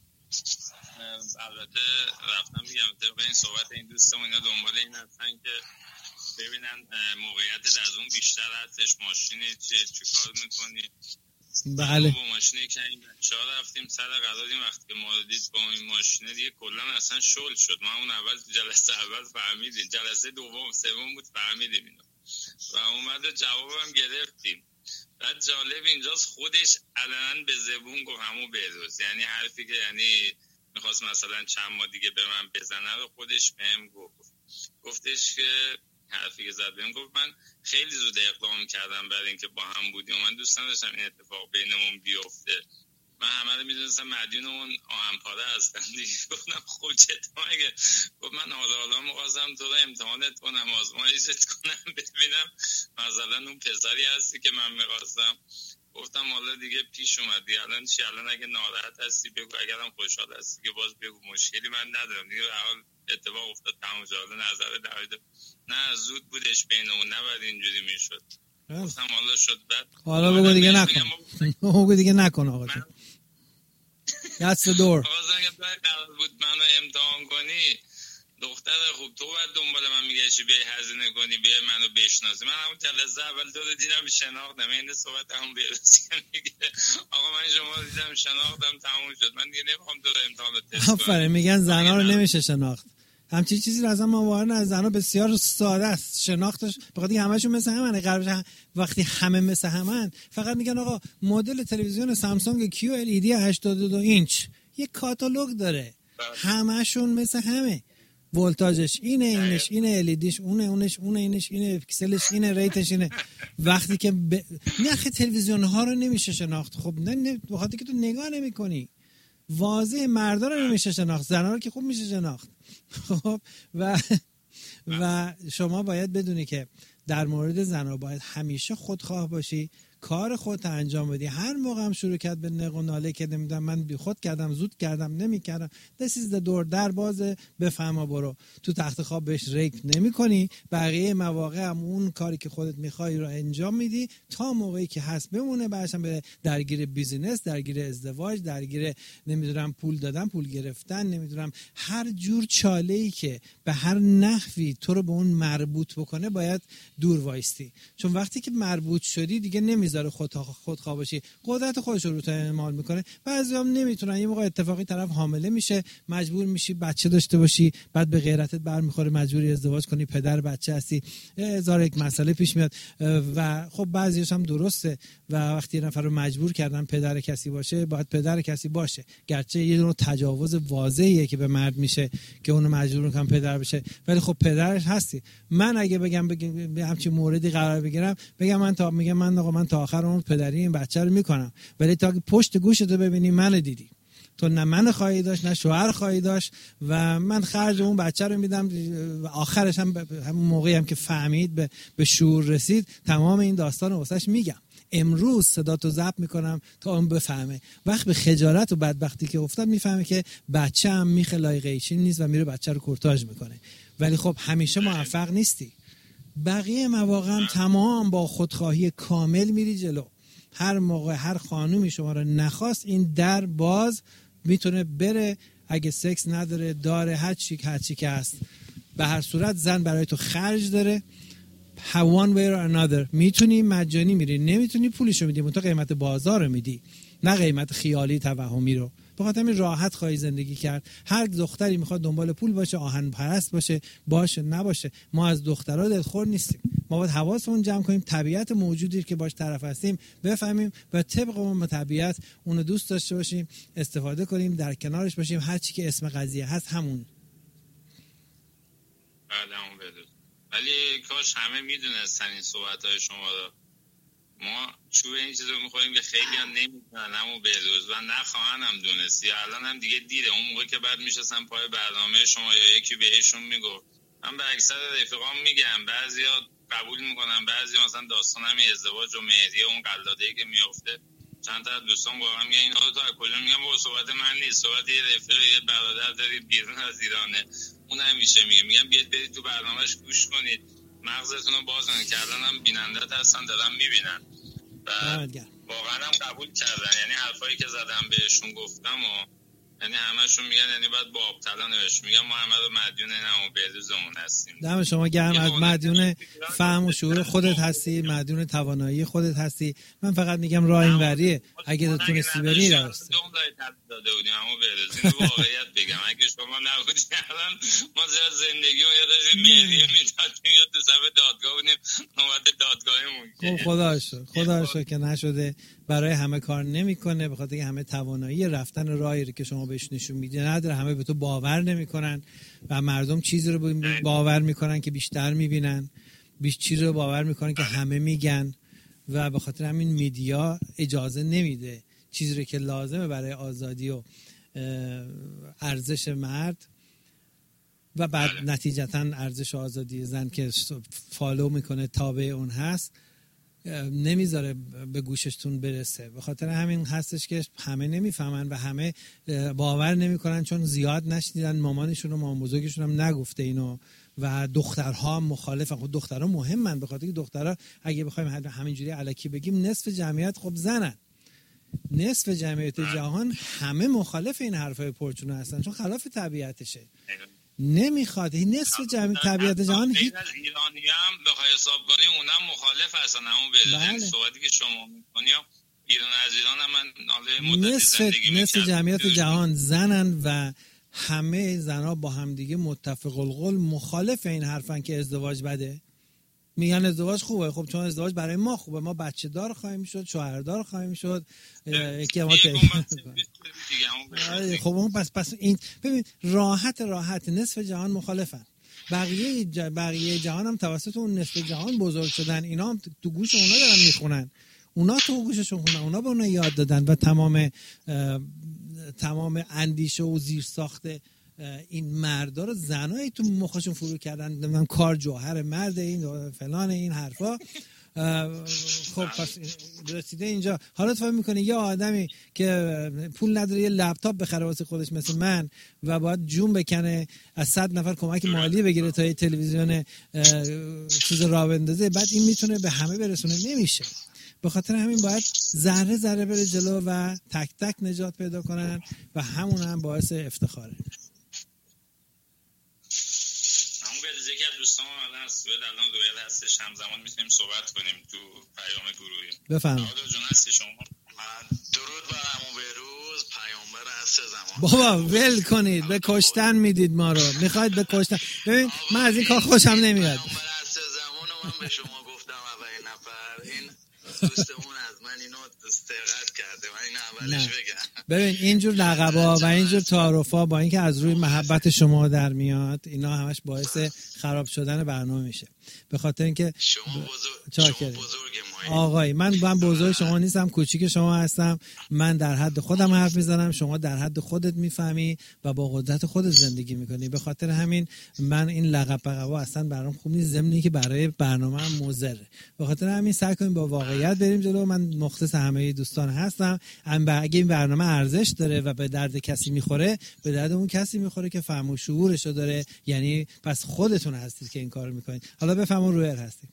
البته رفتم میگم طبق این صحبت این دوستمون اینا دنبال این هستن که ببینن موقعیت از اون بیشتر هستش، ماشینی چه چیکار میکنی. بله با ماشینی که این بچه ها رفتیم سر قرار، این وقت که ما دید با این ماشینه دیگه کلا اصلا شل شد. ما اون اول جلسه اول فهمیدیم، جلسه دوم سوم بود فهمیدیم اینو و اومد جوابم گرفتیم. بعد جالب اینجاست خودش علنا به زبون گفت همون بهروز، یعنی حرفی که یعنی میخواست مثلا چند ماه دیگه به من بزنه رو خودش بهم گفت. گفتش که حرفی که زد بهم گفت من خیلی زود اقدام کردم برای اینکه با هم بودیم و من دوست نداشتم این اتفاق بینمون بیفته. من همه رو میدونستم مدیون اون آهنپاره هستم دیگه. گفتم خب چطور اگه گفت من حالا حالا می‌خواستم تو رو امتحانت کنم، آزمایشت کنم ببینم مثلا اون پسری هستی که من می‌خواستم. گفتم حالا دیگه پیش اومدی الان چی، الان اگه ناراحت هستی بگو، اگرم خوشحال هستی که باز بگو، مشکلی من ندارم دیگه. حال اتفاق افتاد تموم شد، نظر در نه زود بودش بینمون، نباید اینجوری میشد. گفتم حالا شد بعد حالا بگو دیگه نکن بگو دیگه نکن آقا جون. دست دور آقا اگه قرار بود منو امتحان کنی دختر خوب، تو باید دنبال من میگشی بیای هزینه کنی بیای منو بشناسی. من همون جلسه اول تو رو دیدم شناختم، این صحبت همون بیرسی میگه آقا من شما رو دیدم شناختم تموم شد، من دیگه نمیخوام تو رو امتحان تست کنم. آفرین، میگن زنا رو نمیشه شناخت. همچین چیزی رو اصلا ما واقعا از زنا بسیار ساده است شناختش، فقط همشون مثل همن. قرار وقتی همه مثل همن فقط میگن آقا مدل تلویزیون سامسونگ کیو ال ای دی هشتاد و دو اینچ یک کاتالوگ داره، همشون مثل همه، ولتاژش اینه، اینش اینه، ال ای دیش اونه، اونش اونه، اینش اینه، پیکسلش اینه، ریتش اینه. وقتی که ب... نخ تلویزیون ها رو نمیشه شناخت. خب نه نه بخاطر که تو نگاه نمی‌کنی. واضح مردا رو نمیشه شناخت، زنا رو که خوب میشه شناخت. خب و و شما باید بدونی که در مورد زنا باید همیشه خودخواه باشی، کار خودت انجام بدی. هر موقع هم شروع کرد به نق و ناله که نمیدونم من بی خود کردم، زود کردم، نمیکردم، دسیز دور در بازه، بفهمه برو تو تخت خواب بهش ریپ نمی‌کنی. بقیه مواقع هم اون کاری که خودت می‌خوای رو انجام میدی تا موقعی که هست بمونه. بعدش هم به درگیر بیزینس، درگیر ازدواج، درگیر نمیدونم پول دادن، پول گرفتن، نمیدونم هر جور چاله‌ای که به هر نحوی تو رو به اون مربوط بکنه باید دور وایستی. چون وقتی که مربوط شدی دیگه نمیذاره خود خودخواه باشی، قدرت خودش رو رو تو اعمال میکنه. بعضی هم نمیتونن، یه موقع اتفاقی طرف حامله میشه مجبور میشی بچه داشته باشی، بعد به غیرتت برمیخوره مجبوری ازدواج کنی، پدر بچه هستی، هزار یک مسئله پیش میاد و خب بعضیش هم درسته و وقتی یه نفر رو مجبور کردن پدر کسی باشه باید پدر کسی باشه، گرچه یه نوع تجاوز واضحیه که به مرد میشه که اونو مجبور میکنن پدر بشه، ولی خب پدرش هستی. من اگه بگم بگم همچین موردی قرار بگیرم بگم من تا میگم من آقا من تا آخر اون پدری این بچه رو میکنم، ولی تا پشت گوشتو ببینی منو دیدی، تو نه من خواهی داشت نه شوهر خواهی داشت و من خرج اون بچه رو میدم. آخرش هم همون موقعی هم که فهمید به, به شعور رسید تمام این داستان رو واسش میگم. امروز صدا تو ضبط میکنم تا اون بفهمه. وقت به خجالت و بدبختی که افتاد میفهمه که بچه هم میخه لایق ایشین نیست و میره بچه رو کورتاژ میکنه. ولی خب همیشه موفق نیستی. بقیه مواقع هم تمام با خودخواهی کامل میری جلو. هر موقع هر خانومی شما رو نخواست این در باز میتونه بره، اگه سکس نداره داره، هر چی هر چی که هست. به هر صورت زن برای تو خرج داره. one way or another میتونی مجانی میری، نمیتونی پولشو میدی، منتها قیمت بازار رو میدی، نه قیمت خیالی توهمی رو. بخاطر همین راحت خواهی زندگی کرد. هر دختری میخواد دنبال پول باشه، آهن پرست باشه، باشه نباشه. ما از دخترها دلخور نیستیم. ما باید حواسمون جمع کنیم، طبیعت موجودی که باش طرف هستیم بفهمیم و طبق اون طبیعت اونو دوست داشته باشیم، استفاده کنیم، در کنارش باشیم. هر چی که اسم قضیه هست همون. بله همون بدون. ولی کاش همه میدونستن این صحبت‌های شما رو. ما چوب این چیز رو میخوریم که خیلی هم نمیدونن همون بهروز و نخواهن هم دونستی. الان هم دیگه دیره. اون موقع که بعد میشستن پای برنامه شما یا یکی بهشون میگفت، من به اکثر رفیقام میگم، بعضیا قبول میکنن، بعضیا مثلا داستان همین ازدواج و مهریه اون قلاده‌ای که میفته چند تا دوستان واقعا میگن اینا تو از کجا؟ میگم با صحبت من نیست، صحبت یه رفیق یه برادر دارید بیرون از ایرانه، اون همیشه میگه میگم بیاید برید تو برنامه‌اش گوش کنید، مغزتون رو باز کنید که الانم بیننده‌ت هستن دارن میبینن و واقعا هم قبول کردن. یعنی حرفایی که زدم بهشون گفتم و یعنی همه‌شون میگن یعنی باید با آبطلا نوشت. میگم ما همه رو مدیون این همون بهروزمون هستیم. دم شما گرم. از مدیون فهم و شعور خودت هستی، مدیون توانایی خودت هستی. من فقط میگم راه اینوریه، اگه تو تونستی بری درست دوم داده بودیم همون بهروز. اینو واقعیت بگم اگه شما نبودی الان ما زیاد زندگی رو یادش ملیه میدادیم یا تو صف دادگاه بودیم نوبت دادگاهمون. خب خدا شکر خدا شکر که نشده. برای همه کار نمیکنه، به خاطر که همه توانایی رفتن راهی که شما بهش نشون میدی نداره. همه به تو باور نمیکنن و مردم چیزی رو باور میکنن که بیشتر میبینن، بیش چیزی رو باور میکنن که همه میگن و به خاطر همین میدیا اجازه نمیده چیزی رو که لازمه برای آزادی و ارزش مرد و بعد نتیجتا ارزش آزادی زن که فالو میکنه تابع اون هست نمیذاره به گوششتون برسه. به خاطر همین هستش که همه نمیفهمن و همه باور نمیکنن چون زیاد نشنیدن، مامانشون و مامان بزرگشون هم نگفته اینو و دخترها هم مخالفن. خب دخترها مهمن، به خاطر که دخترها اگه بخوایم همینجوری الکی بگیم نصف جمعیت خب زنن، نصف جمعیت جهان همه مخالف این حرفای پرچونه هستن چون خلاف طبیعتشه، نمیخواد. این نصف جمعیت طبیعت جهان هیچ از ایرانی هم بخوای حساب کنی اونم مخالف هستن. همون به صحبتی که شما میکنی ایران از ایران هم من نصف نصف جمعیت جهان زنن و همه زنها با هم دیگه متفق القول مخالف این حرفن که ازدواج بده. میگن ازدواج خوبه. خب چون ازدواج برای ما خوبه، ما بچه دار خواهیم شد، شوهردار خواهیم شد، یکی ما خب اون پس پس این ببین راحت راحت نصف جهان مخالفن، بقیه ج... بقیه جهان هم توسط اون نصف جهان بزرگ شدن، اینا هم تو گوش اونا دارن میخونن، اونا تو گوششون خوندن، اونا به اونا یاد دادن و تمام تمام اندیشه و زیر ساخته این مردا رو زنایی تو مخشون فرو کردن. نمیدونم کار جوهر مرد این فلان این حرفا. خب پس رسیده اینجا. حالا تو فکر می‌کنی یه آدمی که پول نداره یه لپتاپ بخره واسه خودش مثل من و باید جون بکنه از صد نفر کمک مالی بگیره تا یه تلویزیون چیز راه بندازه بعد این میتونه به همه برسونه؟ نمیشه. به خاطر همین باید ذره ذره بره جلو و تک تک نجات پیدا کنن و همون هم باعث افتخاره. یکی از دوستان الان سوئد الان رویال هستش، همزمان میتونیم صحبت کنیم تو پیام گروهی. بفرمایید. آقا جون هستی شما؟ درود بر عمو بهروز پیامبر عصر زمان. بابا ول کنید، به کشتن میدید ما رو، میخواید به کشتن. ببین من از این کار خوشم نمیاد. پیامبر عصر زمان رو من به شما گفتم اولین نفر، این دوستمون از من اینو استقاد کرده، من اینو اولش بگم. ببین اینجور لقبا و اینجور تعارفا با اینکه از روی محبت شما در میاد، اینا همش باعث خراب شدن برنامه میشه. به خاطر اینکه شما بزرگ شما بزرگ آقای من من بزرگ شما نیستم، کوچیک شما هستم. من در حد خودم حرف میزنم، شما در حد خودت میفهمی و با قدرت خودت زندگی میکنی. به خاطر همین من این لقب لقبا اصلا برام خوب نیست، ضمن که برای برنامه‌ام مضره. به خاطر همین سعی کنیم با واقعیت بریم جلو. من مختص همه دوستان هستم. اگه این برنامه ارزش داره و به درد کسی میخوره، به درد اون کسی میخوره که فهم و شعورشو داره. یعنی پس خودتون هستید که این کارو میکنید. حالا بفهمون رویر هستید.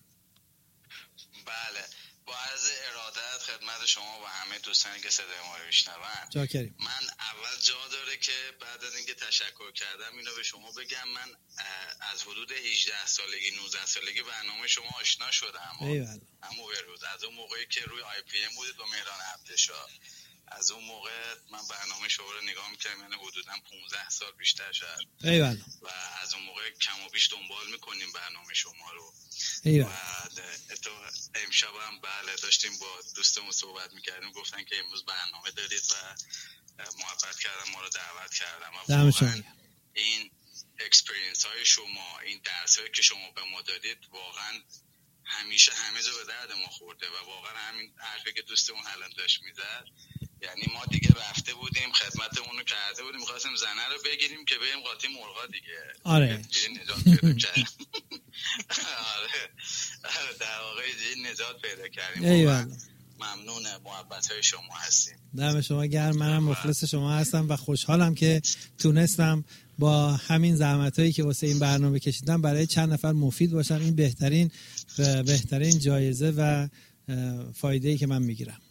بله، با عرض ارادت خدمت شما و همه دوستانی که صدای ما رو میشنون. چاکریم. من اول جا داره که بعد از اینکه تشکر کردم اینو به شما بگم، من از حدود هجده سالگی نوزده سالگی برنامه شما آشنا شدم. ایوالله. عمو بهروز از اون موقعی که روی آی پی ام بودید با مهران عبدالشاه، از اون موقع من برنامه شما رو نگاه می‌کردم، یعنی حدوداً پانزده سال بیشتر شد. ایوالله. و از اون موقع کم و بیش دنبال می‌کنیم برنامه شما رو. ایوالله. و تو امشب هم بله داشتیم با دوستمون صحبت می‌کردیم، گفتن که امروز برنامه دارید و محبت کردم ما رو دعوت کردم. واقعاً این اکسپریانس های شما، این درسایی که شما به ما دادید واقعاً همیشه همه جا به درد ما خورده و واقعا همین حرفی که دوستمون الان داشت میزد، یعنی ما دیگه رفته بودیم خدمتمون رو کرده بودیم، می‌خواستیم زنه رو بگیریم که بریم قاطی مرغا دیگه. آره نجات پیدا کردیم. آره در واقع نجات پیدا کردیم. ایوالله. ممنون محبت‌های شما هستیم. دم شما گرم. منم مخلص شما هستم و خوشحالم که تونستم با همین زحمتایی که واسه این برنامه کشیدم برای چند نفر مفید باشم. این بهترین بهترین جایزه و فایده‌ای که من میگیرم.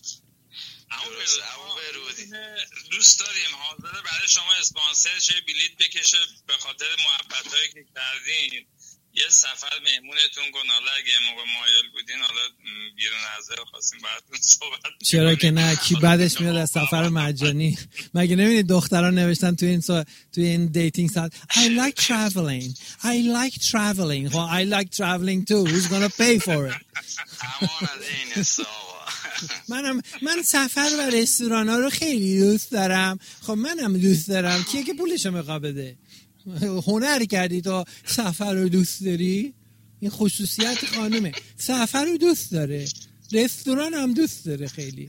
دوست داریم حاضر برای شما اسپانسر شه، بلیت بکشه به خاطر محبتایی که کردین، یه سفر مهمونتون کن. حالا اگه موقع مایل بودین حالا بیرون از ذهن خواستیم براتون صحبت. چرا که نه، کی بعدش میاد از سفر مجانی؟ مگه نمیدید دختران نوشتن تو این سو... تو این دیتینگ سایت I like traveling I like traveling well I like traveling too who's gonna pay for it. همان از این حساب. منم من سفر و رستوران ها رو خیلی دوست دارم. خب منم دوست دارم. کیه که پولشو میخواد بده؟ هنر کردی تا سفر رو دوست داری؟ این خصوصیت خانومه، سفر رو دوست داره، رستوران هم دوست داره خیلی.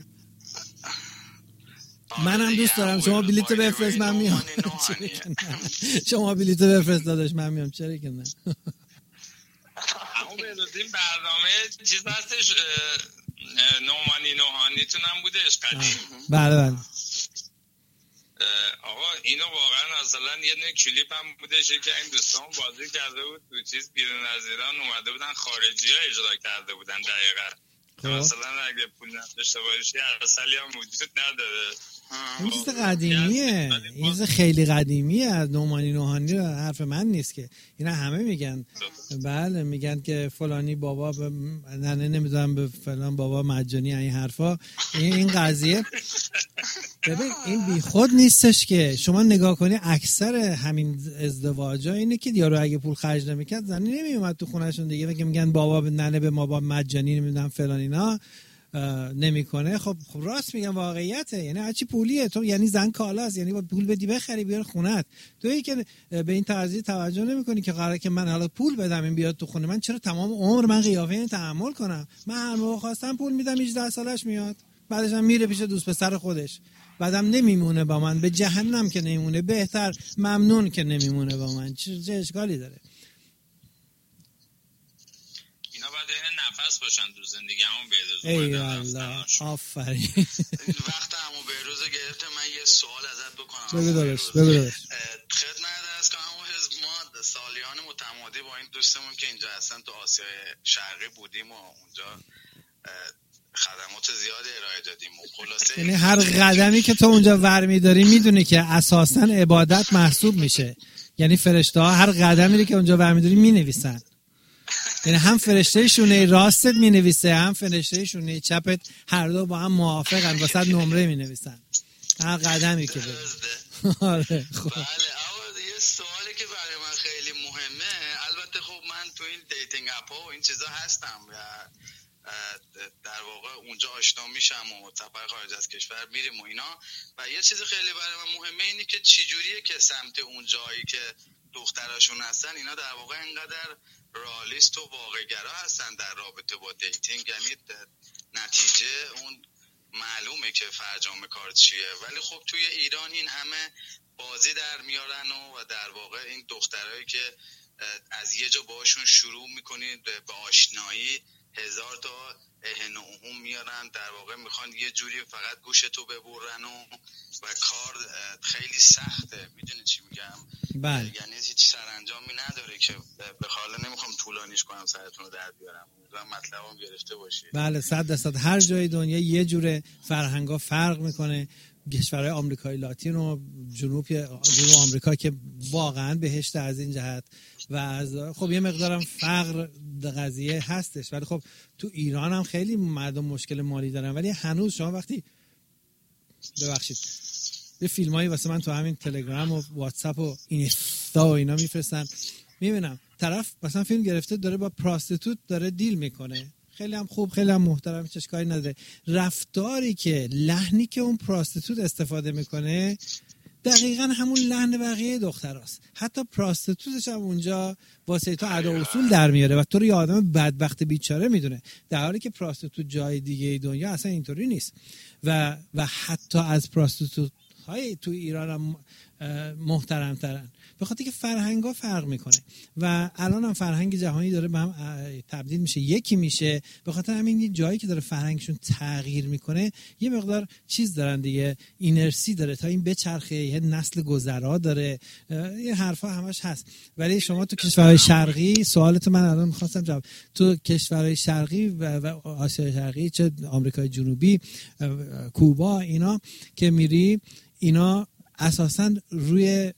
منم دوست دارم. شما بلیط بفرست من میام. شما بلیط بفرست داداش من میام. چرا که نه؟ همون این برنامه چیز هستش، نومانی نوحانیتون هم بودش قدیم. بله بله. آقا اینو واقعا اصلا یه نه کلیپ هم بودش که این دوستان بازی کرده بود تو چیز بیرون از ایران اومده بودن، خارجی ها اجرا کرده بودن دقیقا. مثلا اگه پول نداشته باشی اصلی هم وجود نداره. این چیز قدیمیه، این چیز خیلی قدیمیه. از نومانی نوحانی رو حرف من نیست که اینا همه میگن. بله میگن که فلانی بابا به ننه نمیدونم به فلان بابا مجانی، این حرفا. این این قضیه ببین این بی خود نیستش که شما نگاه کنی اکثر همین ازدواجا اینه که یارو اگه پول خرج نمیکرد زنی نمیومد تو خونهشون دیگه. میگن میگن بابا به ننه به ما با مجانی نمیدونم فلان اینا نمیکنه. خب خب راست میگم، واقعیته. یعنی هرچی پولیه تو، یعنی زن کالاست، یعنی با پول بدی بخری بیار خونت. تویی که به این قضیه توجه نمیکنی که قراره که من حالا پول بدم این بیاد تو خونه من، چرا تمام عمر من قیافه این تحمل کنم؟ من هر موقع خواستم پول میدم هجده سالش میاد، بعدش هم میره پیش دوست پسر خودش، بعدم نمیمونه با من. به جهنم که نمیمونه، بهتر ممنون که نمیمونه با من. چه اشکالی داره؟ اینا باید این نفس باشن تو زندگی همون بهروز. ای الله آفرین. وقت همون بهروز گرفته من یه سوال ازت بکنم. بگو دارش بگو دارش. خدمت از کنم ما سالیان متمادی با این دوستمون که اینجا هستن تو آسیای شرقی بودیم و اونجا خدمات زیادی ارائه دادیم و خلاصه یعنی هر قدمی که تو اونجا ور می‌داری میدونی که اساساً عبادت محسوب میشه. یعنی فرشته ها هر قدمی که اونجا ور می‌داری مینویسن. یعنی هم فرشته شونه راستت مینویسه هم فرشته شونه چپت، هر دو با هم موافقن واسه نمره مینویسن هر قدمی که بری. آره خب بله. اما یه سوالی که برای من خیلی مهمه، البته خب من تو این دیتینگ اپ ها و این چیزا هستم و در واقع اونجا آشنا میشم و سفر خارج از کشور میریم و اینا، و یه چیز خیلی برای من مهمه اینه که چجوریه که سمت اون جایی که دختراشون هستن اینا در واقع اینقدر رالیست و واقع‌گرا هستن در رابطه با دیتینگ. یعنی نتیجه اون معلومه که فرجام کار چیه، ولی خب توی ایران این همه بازی در میارن و در واقع این دخترایی که از یه جا باشون شروع میکنید به آشنایی هزار تا اهن و اهم میارن، در واقع میخوان یه جوری فقط گوشتو ببرن و و کار خیلی سخته. میدونی چی میگم؟ بله. یعنی هیچ سرانجامی نداره که به حالا نمیخوام طولانیش کنم سرتون رو در بیارم، امیدوارم مطلبم گرفته باشید. بله صد درصد. هر جای دنیا یه جوره فرهنگا فرق میکنه. کشورهای آمریکای لاتین و جنوب جنوب آمریکا که واقعا بهشت از این جهت و از خب یه مقدارم فقر قضیه هستش، ولی خب تو ایران هم خیلی مردم مشکل مالی دارن. ولی هنوز شما وقتی ببخشید یه فیلمایی واسه من تو همین تلگرام و واتساپ و اینستا و اینا میفرستن، میبینم طرف مثلا فیلم گرفته داره با پراستیتوت داره دیل میکنه، خیلی هم خوب خیلی هم محترم، هیچ اشکالی نداره. رفتاری که لحنی که اون پراستیتوت استفاده میکنه دقیقاً همون لحن بقیه دختراست. حتی پراستیتوتش هم اونجا واسه تو ادا اصول در میاره و تو رو یه آدم بدبخت بیچاره میدونه، در حالی که پراستیتوت جای دیگه دنیا اصلا اینطوری نیست. و و حتی از پراستیتوت های تو ایران هم محترم‌ترن، به خاطر که فرهنگ‌ها فرق میکنه و الان هم فرهنگ جهانی داره به هم تبدیل میشه، یکی میشه. به خاطر همین یه جایی که داره فرهنگشون تغییر میکنه یه مقدار چیز دارن دیگه، اینرسی داره تا این بچرخه، یه نسل گذرا داره، یه حرفا همش هست. ولی شما تو کشورهای شرقی، سوالت من الان می‌خواستم جواب، تو کشورهای شرقی و, و آسیای شرقی، چه آمریکای جنوبی، کوبا، اینا که میری، اینا اساساً روی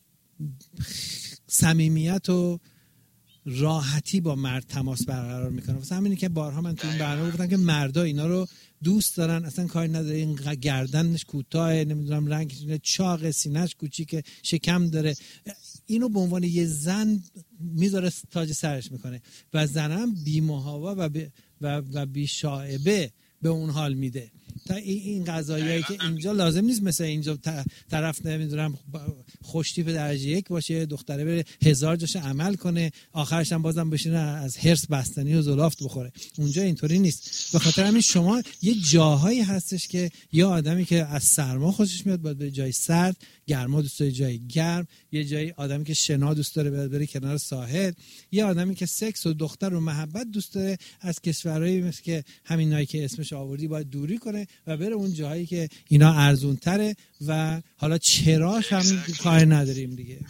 صمیمیت و راحتی با مرد تماس برقرار میکنه. واسه همینه که بارها من تو این برنامه گفتم که مردا اینا رو دوست دارن، اصلا کاری نداره این گردنش کوتاه، نمیدونم رنگش چاق، سینه‌اش کوچیکه، شکم داره، اینو به عنوان یه زن میذاره تاج سرش میکنه و زنم بی‌محابا و بی و, و بی‌شائبه به اون حال میده. تا این قضایایی که اینجا لازم نیست مثل اینجا طرف نمیدونم خوشتیپ درجه یک باشه، دختره بره هزار جاش عمل کنه، آخرش هم بازم بشینه از هرس بستنی و زلافت بخوره. اونجا اینطوری نیست. به خاطر همین شما یه جاهایی هستش که یه آدمی که از سرما خوشش میاد باید به جای سرد، گرما دوست داره جای گرم، یه جایی آدمی که شنا دوست داره باید بره کنار ساحل، یه آدمی که سکس و دختر و محبت دوست داره از کشورهایی مثل که همینایی که اسمش آوردی باید دوری کنه و بره اون جاهایی که اینا ارزون تره و حالا چراش هم کار نداریم دیگه.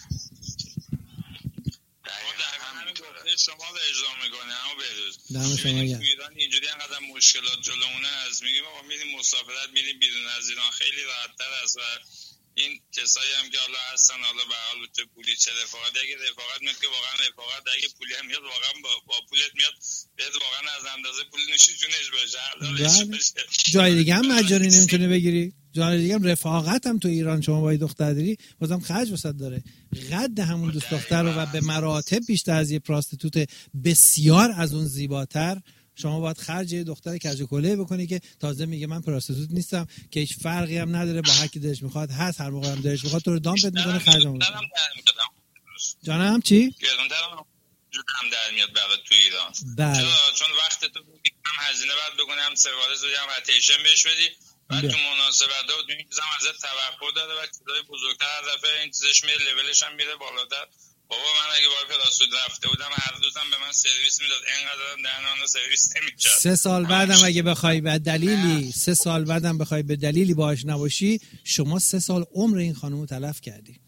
شما به اجرا میکنه اما بهروز دم شما گرم. ایران اینجوری انقدر مشکلات جلومونه از میگیم آقا میریم مسافرت میریم بیرون از ایران خیلی راحت‌تر است و این کسایی هم که حالا هستن حالا به حال تو پولی چه رفاقت، اگه رفاقت میاد که واقعا رفاقت، اگه پولی هم میاد واقعا با, با پولت میاد بهت واقعا از اندازه پول نوشی جونش باشه. جای دیگه هم مجانی نمیتونه بگیری، جای دیگه هم رفاقت هم تو ایران شما با دختر داری بازم خرج وسط داره، قد همون دوست دختر رو و به مراتب بیشتر از یه پراستیتوت بسیار از اون زیباتر شما باید خرج یه دختر کج کله بکنی که تازه میگه من پراستیتوت نیستم، که هیچ فرقی هم نداره، با هر کی دلش میخواد هست، هر موقع هم دلش میخواد تو رو دامپت میکنه، خرجمون میکنه. جانم چی؟ گرونترم هم در میاد برای تو ایران. بله. چون وقت تو هم هزینه باید بکنی، هم سرویس هم اتیشن بهش بدی، بعد تو مناسبت‌ها و این چیزا ازت توقع داره و چیزای بزرگتر هر دفعه این چیزش میره لولش هم میره بالاتر. بابا من اگه با پلاستود رفته بودم هر روزم به من سرویس میداد، اینقدر درنانه سرویس نمی‌کرد. سه سال بعدم اگه بخوای به دلیلی سه سال بعدم بخوای به دلیلی باهاش نباشی، شما سه سال عمر این خانومو تلف کردی.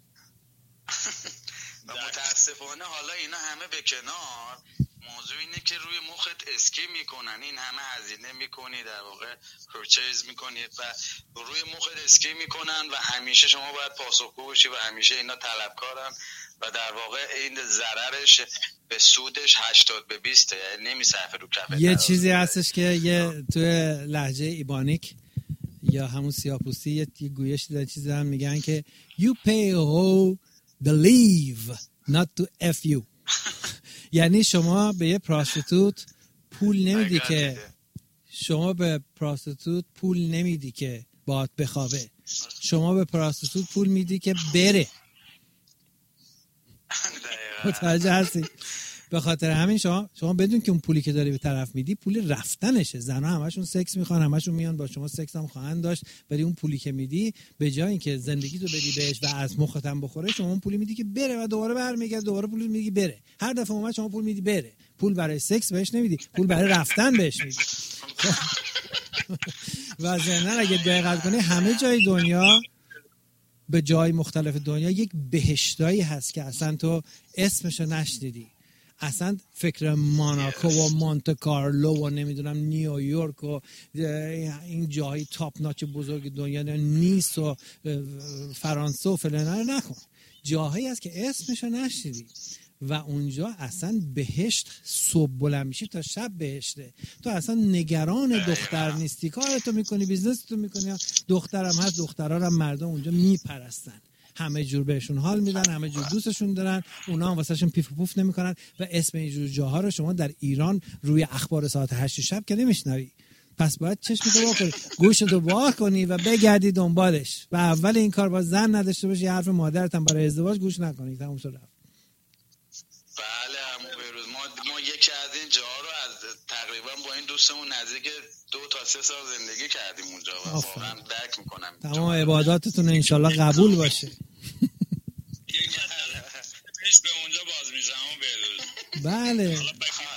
و متاسفانه حالا اینا همه به کنار، موضوع اینه که روی مخت اسکی میکنن، این همه هزینه میکنی در واقع پرچیز میکنی و روی مخت اسکی میکنن و همیشه شما باید پاسخگو باشی و همیشه اینا طلبکارن و در واقع این ضررش به سودش هشتاد به بیست، یعنی نمیصرفه رو کفه. یه چیزی هستش که یه تو لهجه ایبانیک یا همون سیاه‌پوستی یه گویش دیدن چیزی هم میگن که you pay how the leave not to f you. یعنی شما به یه پراستیتوت پول نمیدی که شما به پراستیتوت پول نمیدی که باهات بخوابه، شما به پراستیتوت پول میدی که بره. متوجه هستی؟ به خاطر همین شما شما بدون که اون پولی که داری به طرف میدی پول رفتنشه. زنها همشون سکس میخوان، همشون میان با شما سکس هم خواهند داشت، ولی اون پولی که میدی به جای اینکه زندگی تو بدی بهش و از مخت هم بخوره، شما اون پولی میدی که بره و دوباره برمیگرده، دوباره پول میدی بره. هر دفعه اومد شما پول میدی بره. پول برای سکس بهش نمیدی، پول برای رفتن بهش میدی. و ضمن اگه دقت کنی همه جای دنیا، به جای مختلف دنیا یک بهشتایی هست که اصلا تو اسمشو نشنیدی. اصلا فکر موناکو و مونته کارلو و نمیدونم نیویورک و این جاهای تاپ ناچ بزرگ دنیا، نیس و فرانسه و فلان نکن. جاهایی هست که اسمشو نشنیدی و اونجا اصلا بهشت صبح بلند میشی تا شب بهشته. تو اصلا نگران دختر نیستی، کارتو میکنی، بیزنستو میکنی. دخترم هست، دخترها هم مردم اونجا میپرستن، همه جور بهشون حال میدن، همه جور دوستشون دارن، اونا هم واسهشون پیف و پوف نمیکنن. و اسم اینجور جاها رو شما در ایران روی اخبار ساعت هشت شب که نمیشنوی. پس باید چشمتو وا کنی، گوشتو وا کنی و بگردی دنبالش. و اول این کار با زن نداشته باشی، حرف مادرت هم برای ازدواج گوش نکنی. تموم شد. بله عمو بهروز، ما ما یکی از این جاها رو از تقریبا با این دوستمون نزدیک دو تا سه سال زندگی کردیم اونجا و واقعا درک میکنم. تمام عباداتتون انشالله قبول باشه. درش به اونجا باز میشه همون بهروز. بله حالا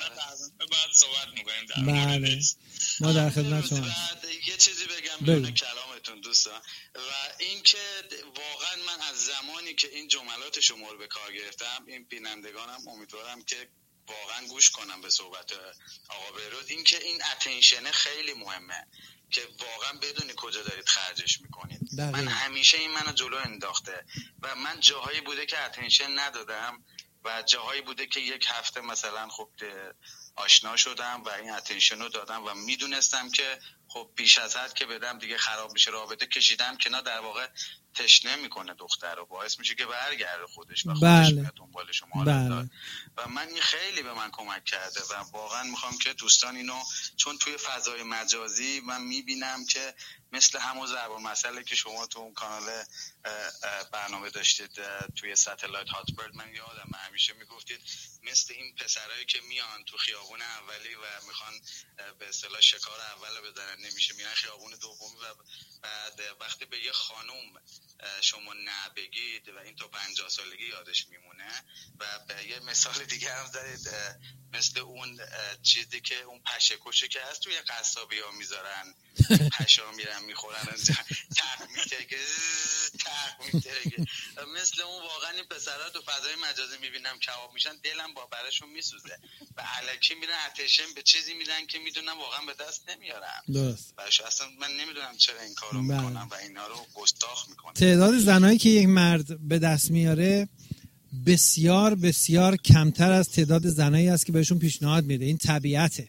بعد صحبت میکنیم در بله ما در خدمت شما. یه چیزی بگم بدون کلامتون دوستان، و این که واقعا من از زمانی که این جملات شما رو به کار گرفتم، این بینندگانم امیدوارم که واقعا گوش کنم به صحبت آقا بهروز، این که این اتنشن خیلی مهمه که واقعا بدونی کجا دارید خرجش میکنید. من همیشه این منو جلو انداخته و من جاهایی بوده که اتنشن ندادم و جاهایی بوده که یک هفته مثلا خب آشنا شدم و این اتنشن رو دادم و میدونستم که خب بیش از حد که بدم دیگه خراب میشه رابطه، کشیدم که نه در واقع تشنه میکنه دختر رو، باعث میشه که برگرده خودش و خودش بله. میاد دنبال شما. بله. و من این خیلی به من کمک کرده و واقعا میخوام که دوستان اینو، چون توی فضای مجازی من میبینم که مثل همون ضرب المثلی که شما تو اون کانال برنامه داشتید توی ستلایت هاتبرد، من یادم همیشه میگفتید مثل این پسرایی که میان تو خیابون اولی و میخوان به اصطلاح شکار اول بزنن، نمیشه، میرن خیابون دومی و بعد وقتی به یه خانم شما نه بگید و این تا پنجاه سالگی یادش میمونه. و به یه مثال دیگه هم زدید مثل اون چیزی که اون پشه کشه که هست توی قصابی ها میذارن پشه ها میرن میخورن تق میترگه تق میترگه، مثل اون واقعا این پسرها تو فضای مجازی میبینم کباب میشن، دلم با برشون میسوزه و الکی میرن اتنشن به چیزی میدن که میدونم واقعا به دست نمیارن. درست. باشه اصلا من نمیدونم چرا این کارو میکنم و اینا رو گستاخ میکنم. تعداد زنایی که یک مرد به دست میاره بسیار بسیار کمتر از تعداد زنایی است که بهشون پیشنهاد میده. این طبیعته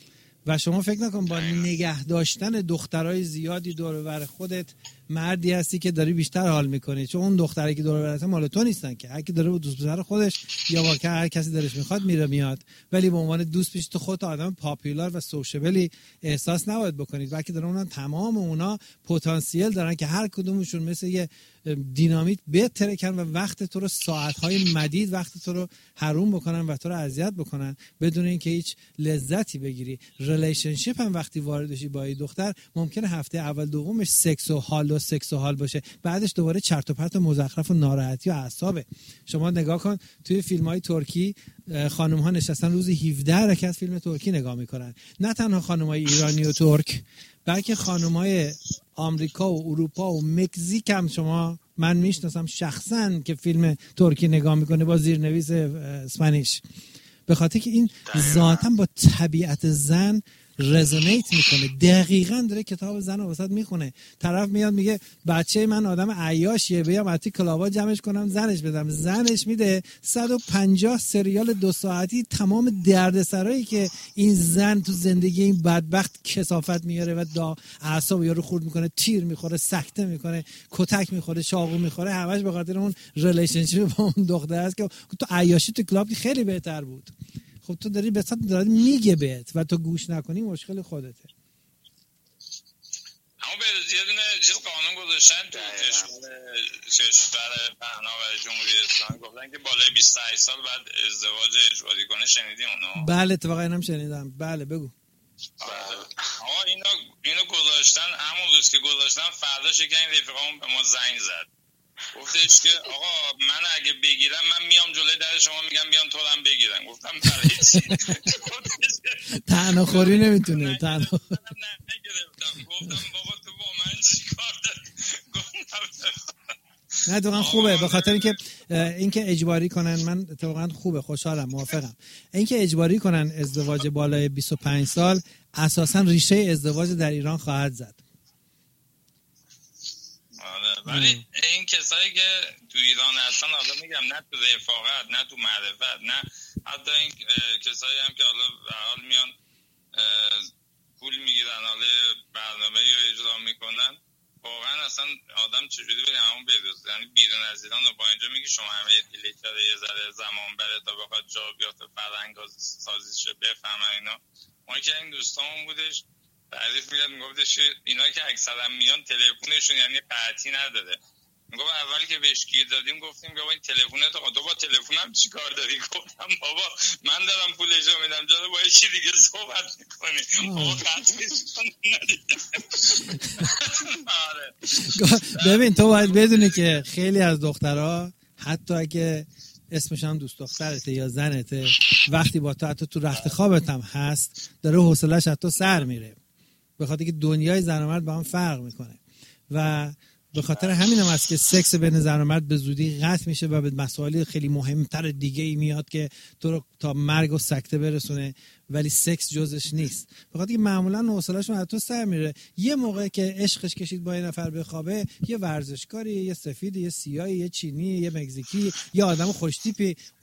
و شما فکر نکن با نگه داشتن دخترای زیادی دور و بر خودت مردی هستی که داری بیشتر حال میکنی، چون اون دختری که دور و برت مال تو نیستن که، هر کی داره با دوست پسر خودش یا با هر کسی دلش میخواد میره میاد، ولی به عنوان دوست پیش تو خودت آدم پاپولار و سوشیبلی احساس نباید بکنید، بلکه دارن اونا تمام اونا پتانسیل دارن که هر کدومشون مثل یه دینامیت بترکن و وقت تو رو ساعت‌های مدید وقت تو رو حروم بکنن و تو رو اذیت بکنن بدون اینکه هیچ لذتی بگیری. ریلیشنشیپ هم وقتی وارد بشی با این دختر ممکنه هفته اول دومش سکس و حال و سکس و حال باشه، بعدش دوباره چرت و پرت و مزخرف و ناراحتی و اعصابه. شما نگاه کن توی فیلم‌های ترکی خانم‌ها نشستن روزی هفده رکعت فیلم ترکی نگاه می‌کنن، نه تنها خانم‌های ایرانی و ترک بلکه خانم‌های آمریکا و اروپا و مکزیک هم شما من میشناسم شخصا که فیلم ترکی نگاه میکنه با زیرنویس اسپانیش، به خاطر که این ذاتاً با طبیعت زن رزونیت میکنه. دقیقاً داره کتاب زن رو وسط میخونه. طرف میاد میگه بچه من آدم عیاشیه، بیام اتی کلاوا جمعش کنم زنش بدم، زنش میده صد و پنجاه سریال دو ساعتی تمام دردسرایی که این زن تو زندگی این بدبخت کثافت میاره و دا اعصاب یارو خورد میکنه، تیر میخوره، سکته میکنه، کتک میخوره، چاقو میخوره، همش به خاطر اون ریلیشنشیپ با اون دختر است که تو عیاشی تو کلاب خیلی بهتر بود. خب تو داری به صد داری میگه بهت و تو گوش نکنی مشکل خودته. اما به یه دونه چیز قانون گذاشتن تو کشور پهنا و جمهوری اسلامی، گفتن که بالای بیست و هشت سال بعد ازدواج اجباری کنه. شنیدی اونو؟ بله اتفاقا اینم شنیدم. بله بگو. آقا اینو اینو گذاشتن، همون روز که گذاشتن فرداش یکی این رفیقامون به ما زنگ زد، گفتش که آقا من اگه بگیرم من میام جلوی در شما میگم بیان تو هم بگیرن. گفتم برای چی؟ تنها خوری نمیتونه تنها نگرفتم. گفتم بابا تو با من چی کار داری؟ نه اتفاقا خوبه، به خاطر اینکه اینکه اجباری کنن، من اتفاقا خوبه، خوشحالم، موافقم. اینکه اجباری کنن ازدواج بالای بیست و پنج سال اساسا ریشه ازدواج در ایران خواهد زد. ولی این کسایی که تو ایران هستن، حالا میگم نه تو رفاقت نه تو معرفت، نه حتی این کسایی هم که حالا حال میان پول میگیرن حالا برنامه یا اجرا میکنن، واقعا اصلا آدم چجوری بری همون بریز، یعنی بیرون از ایران و با اینجا میگی شما همه یه دیلیت داره یه ذره زمان بره تا بخواد جا بیافته فرهنگ سازیشه بفهمن اینا. ما که این دوستامون بودش تعریف میگرد میگفتش که اینا که اکثرا میان تلفنشون یعنی قطعی نداره. میگفت اولی که بهش گیر دادیم گفتیم که با این تلفنت آقا تو با تلفنم چی کار داری؟ گفتم بابا من دارم پولشو میدم جلو با یکی دیگه صحبت میکنی. بابا قطعیش کنی ندیدم. ببین تو باید بدونی که خیلی از دخترها حتی اگه اسمش هم دوست دخترته یا زنته، وقتی با تو حتی تو رخت خوابت هم هست داره حوصله‌اش از تو سر میره، به خاطر که دنیای زن و مرد با هم فرق میکنه و به خاطر همین هم است که سکس بین زن و مرد به زودی قطع میشه و به مسائل خیلی مهمتر دیگه ای میاد که تو رو تا مرگ و سکته برسونه، ولی سکس جزش نیست، به خاطر که معمولا حوصله‌شون از تو سر میره. یه موقع که عشقش کشید با یه نفر بخوابه، یه ورزشکاری، یه سفید، یه سیاهی، یه چینی، یه مکزیکی، یه آدم خوشتیپی،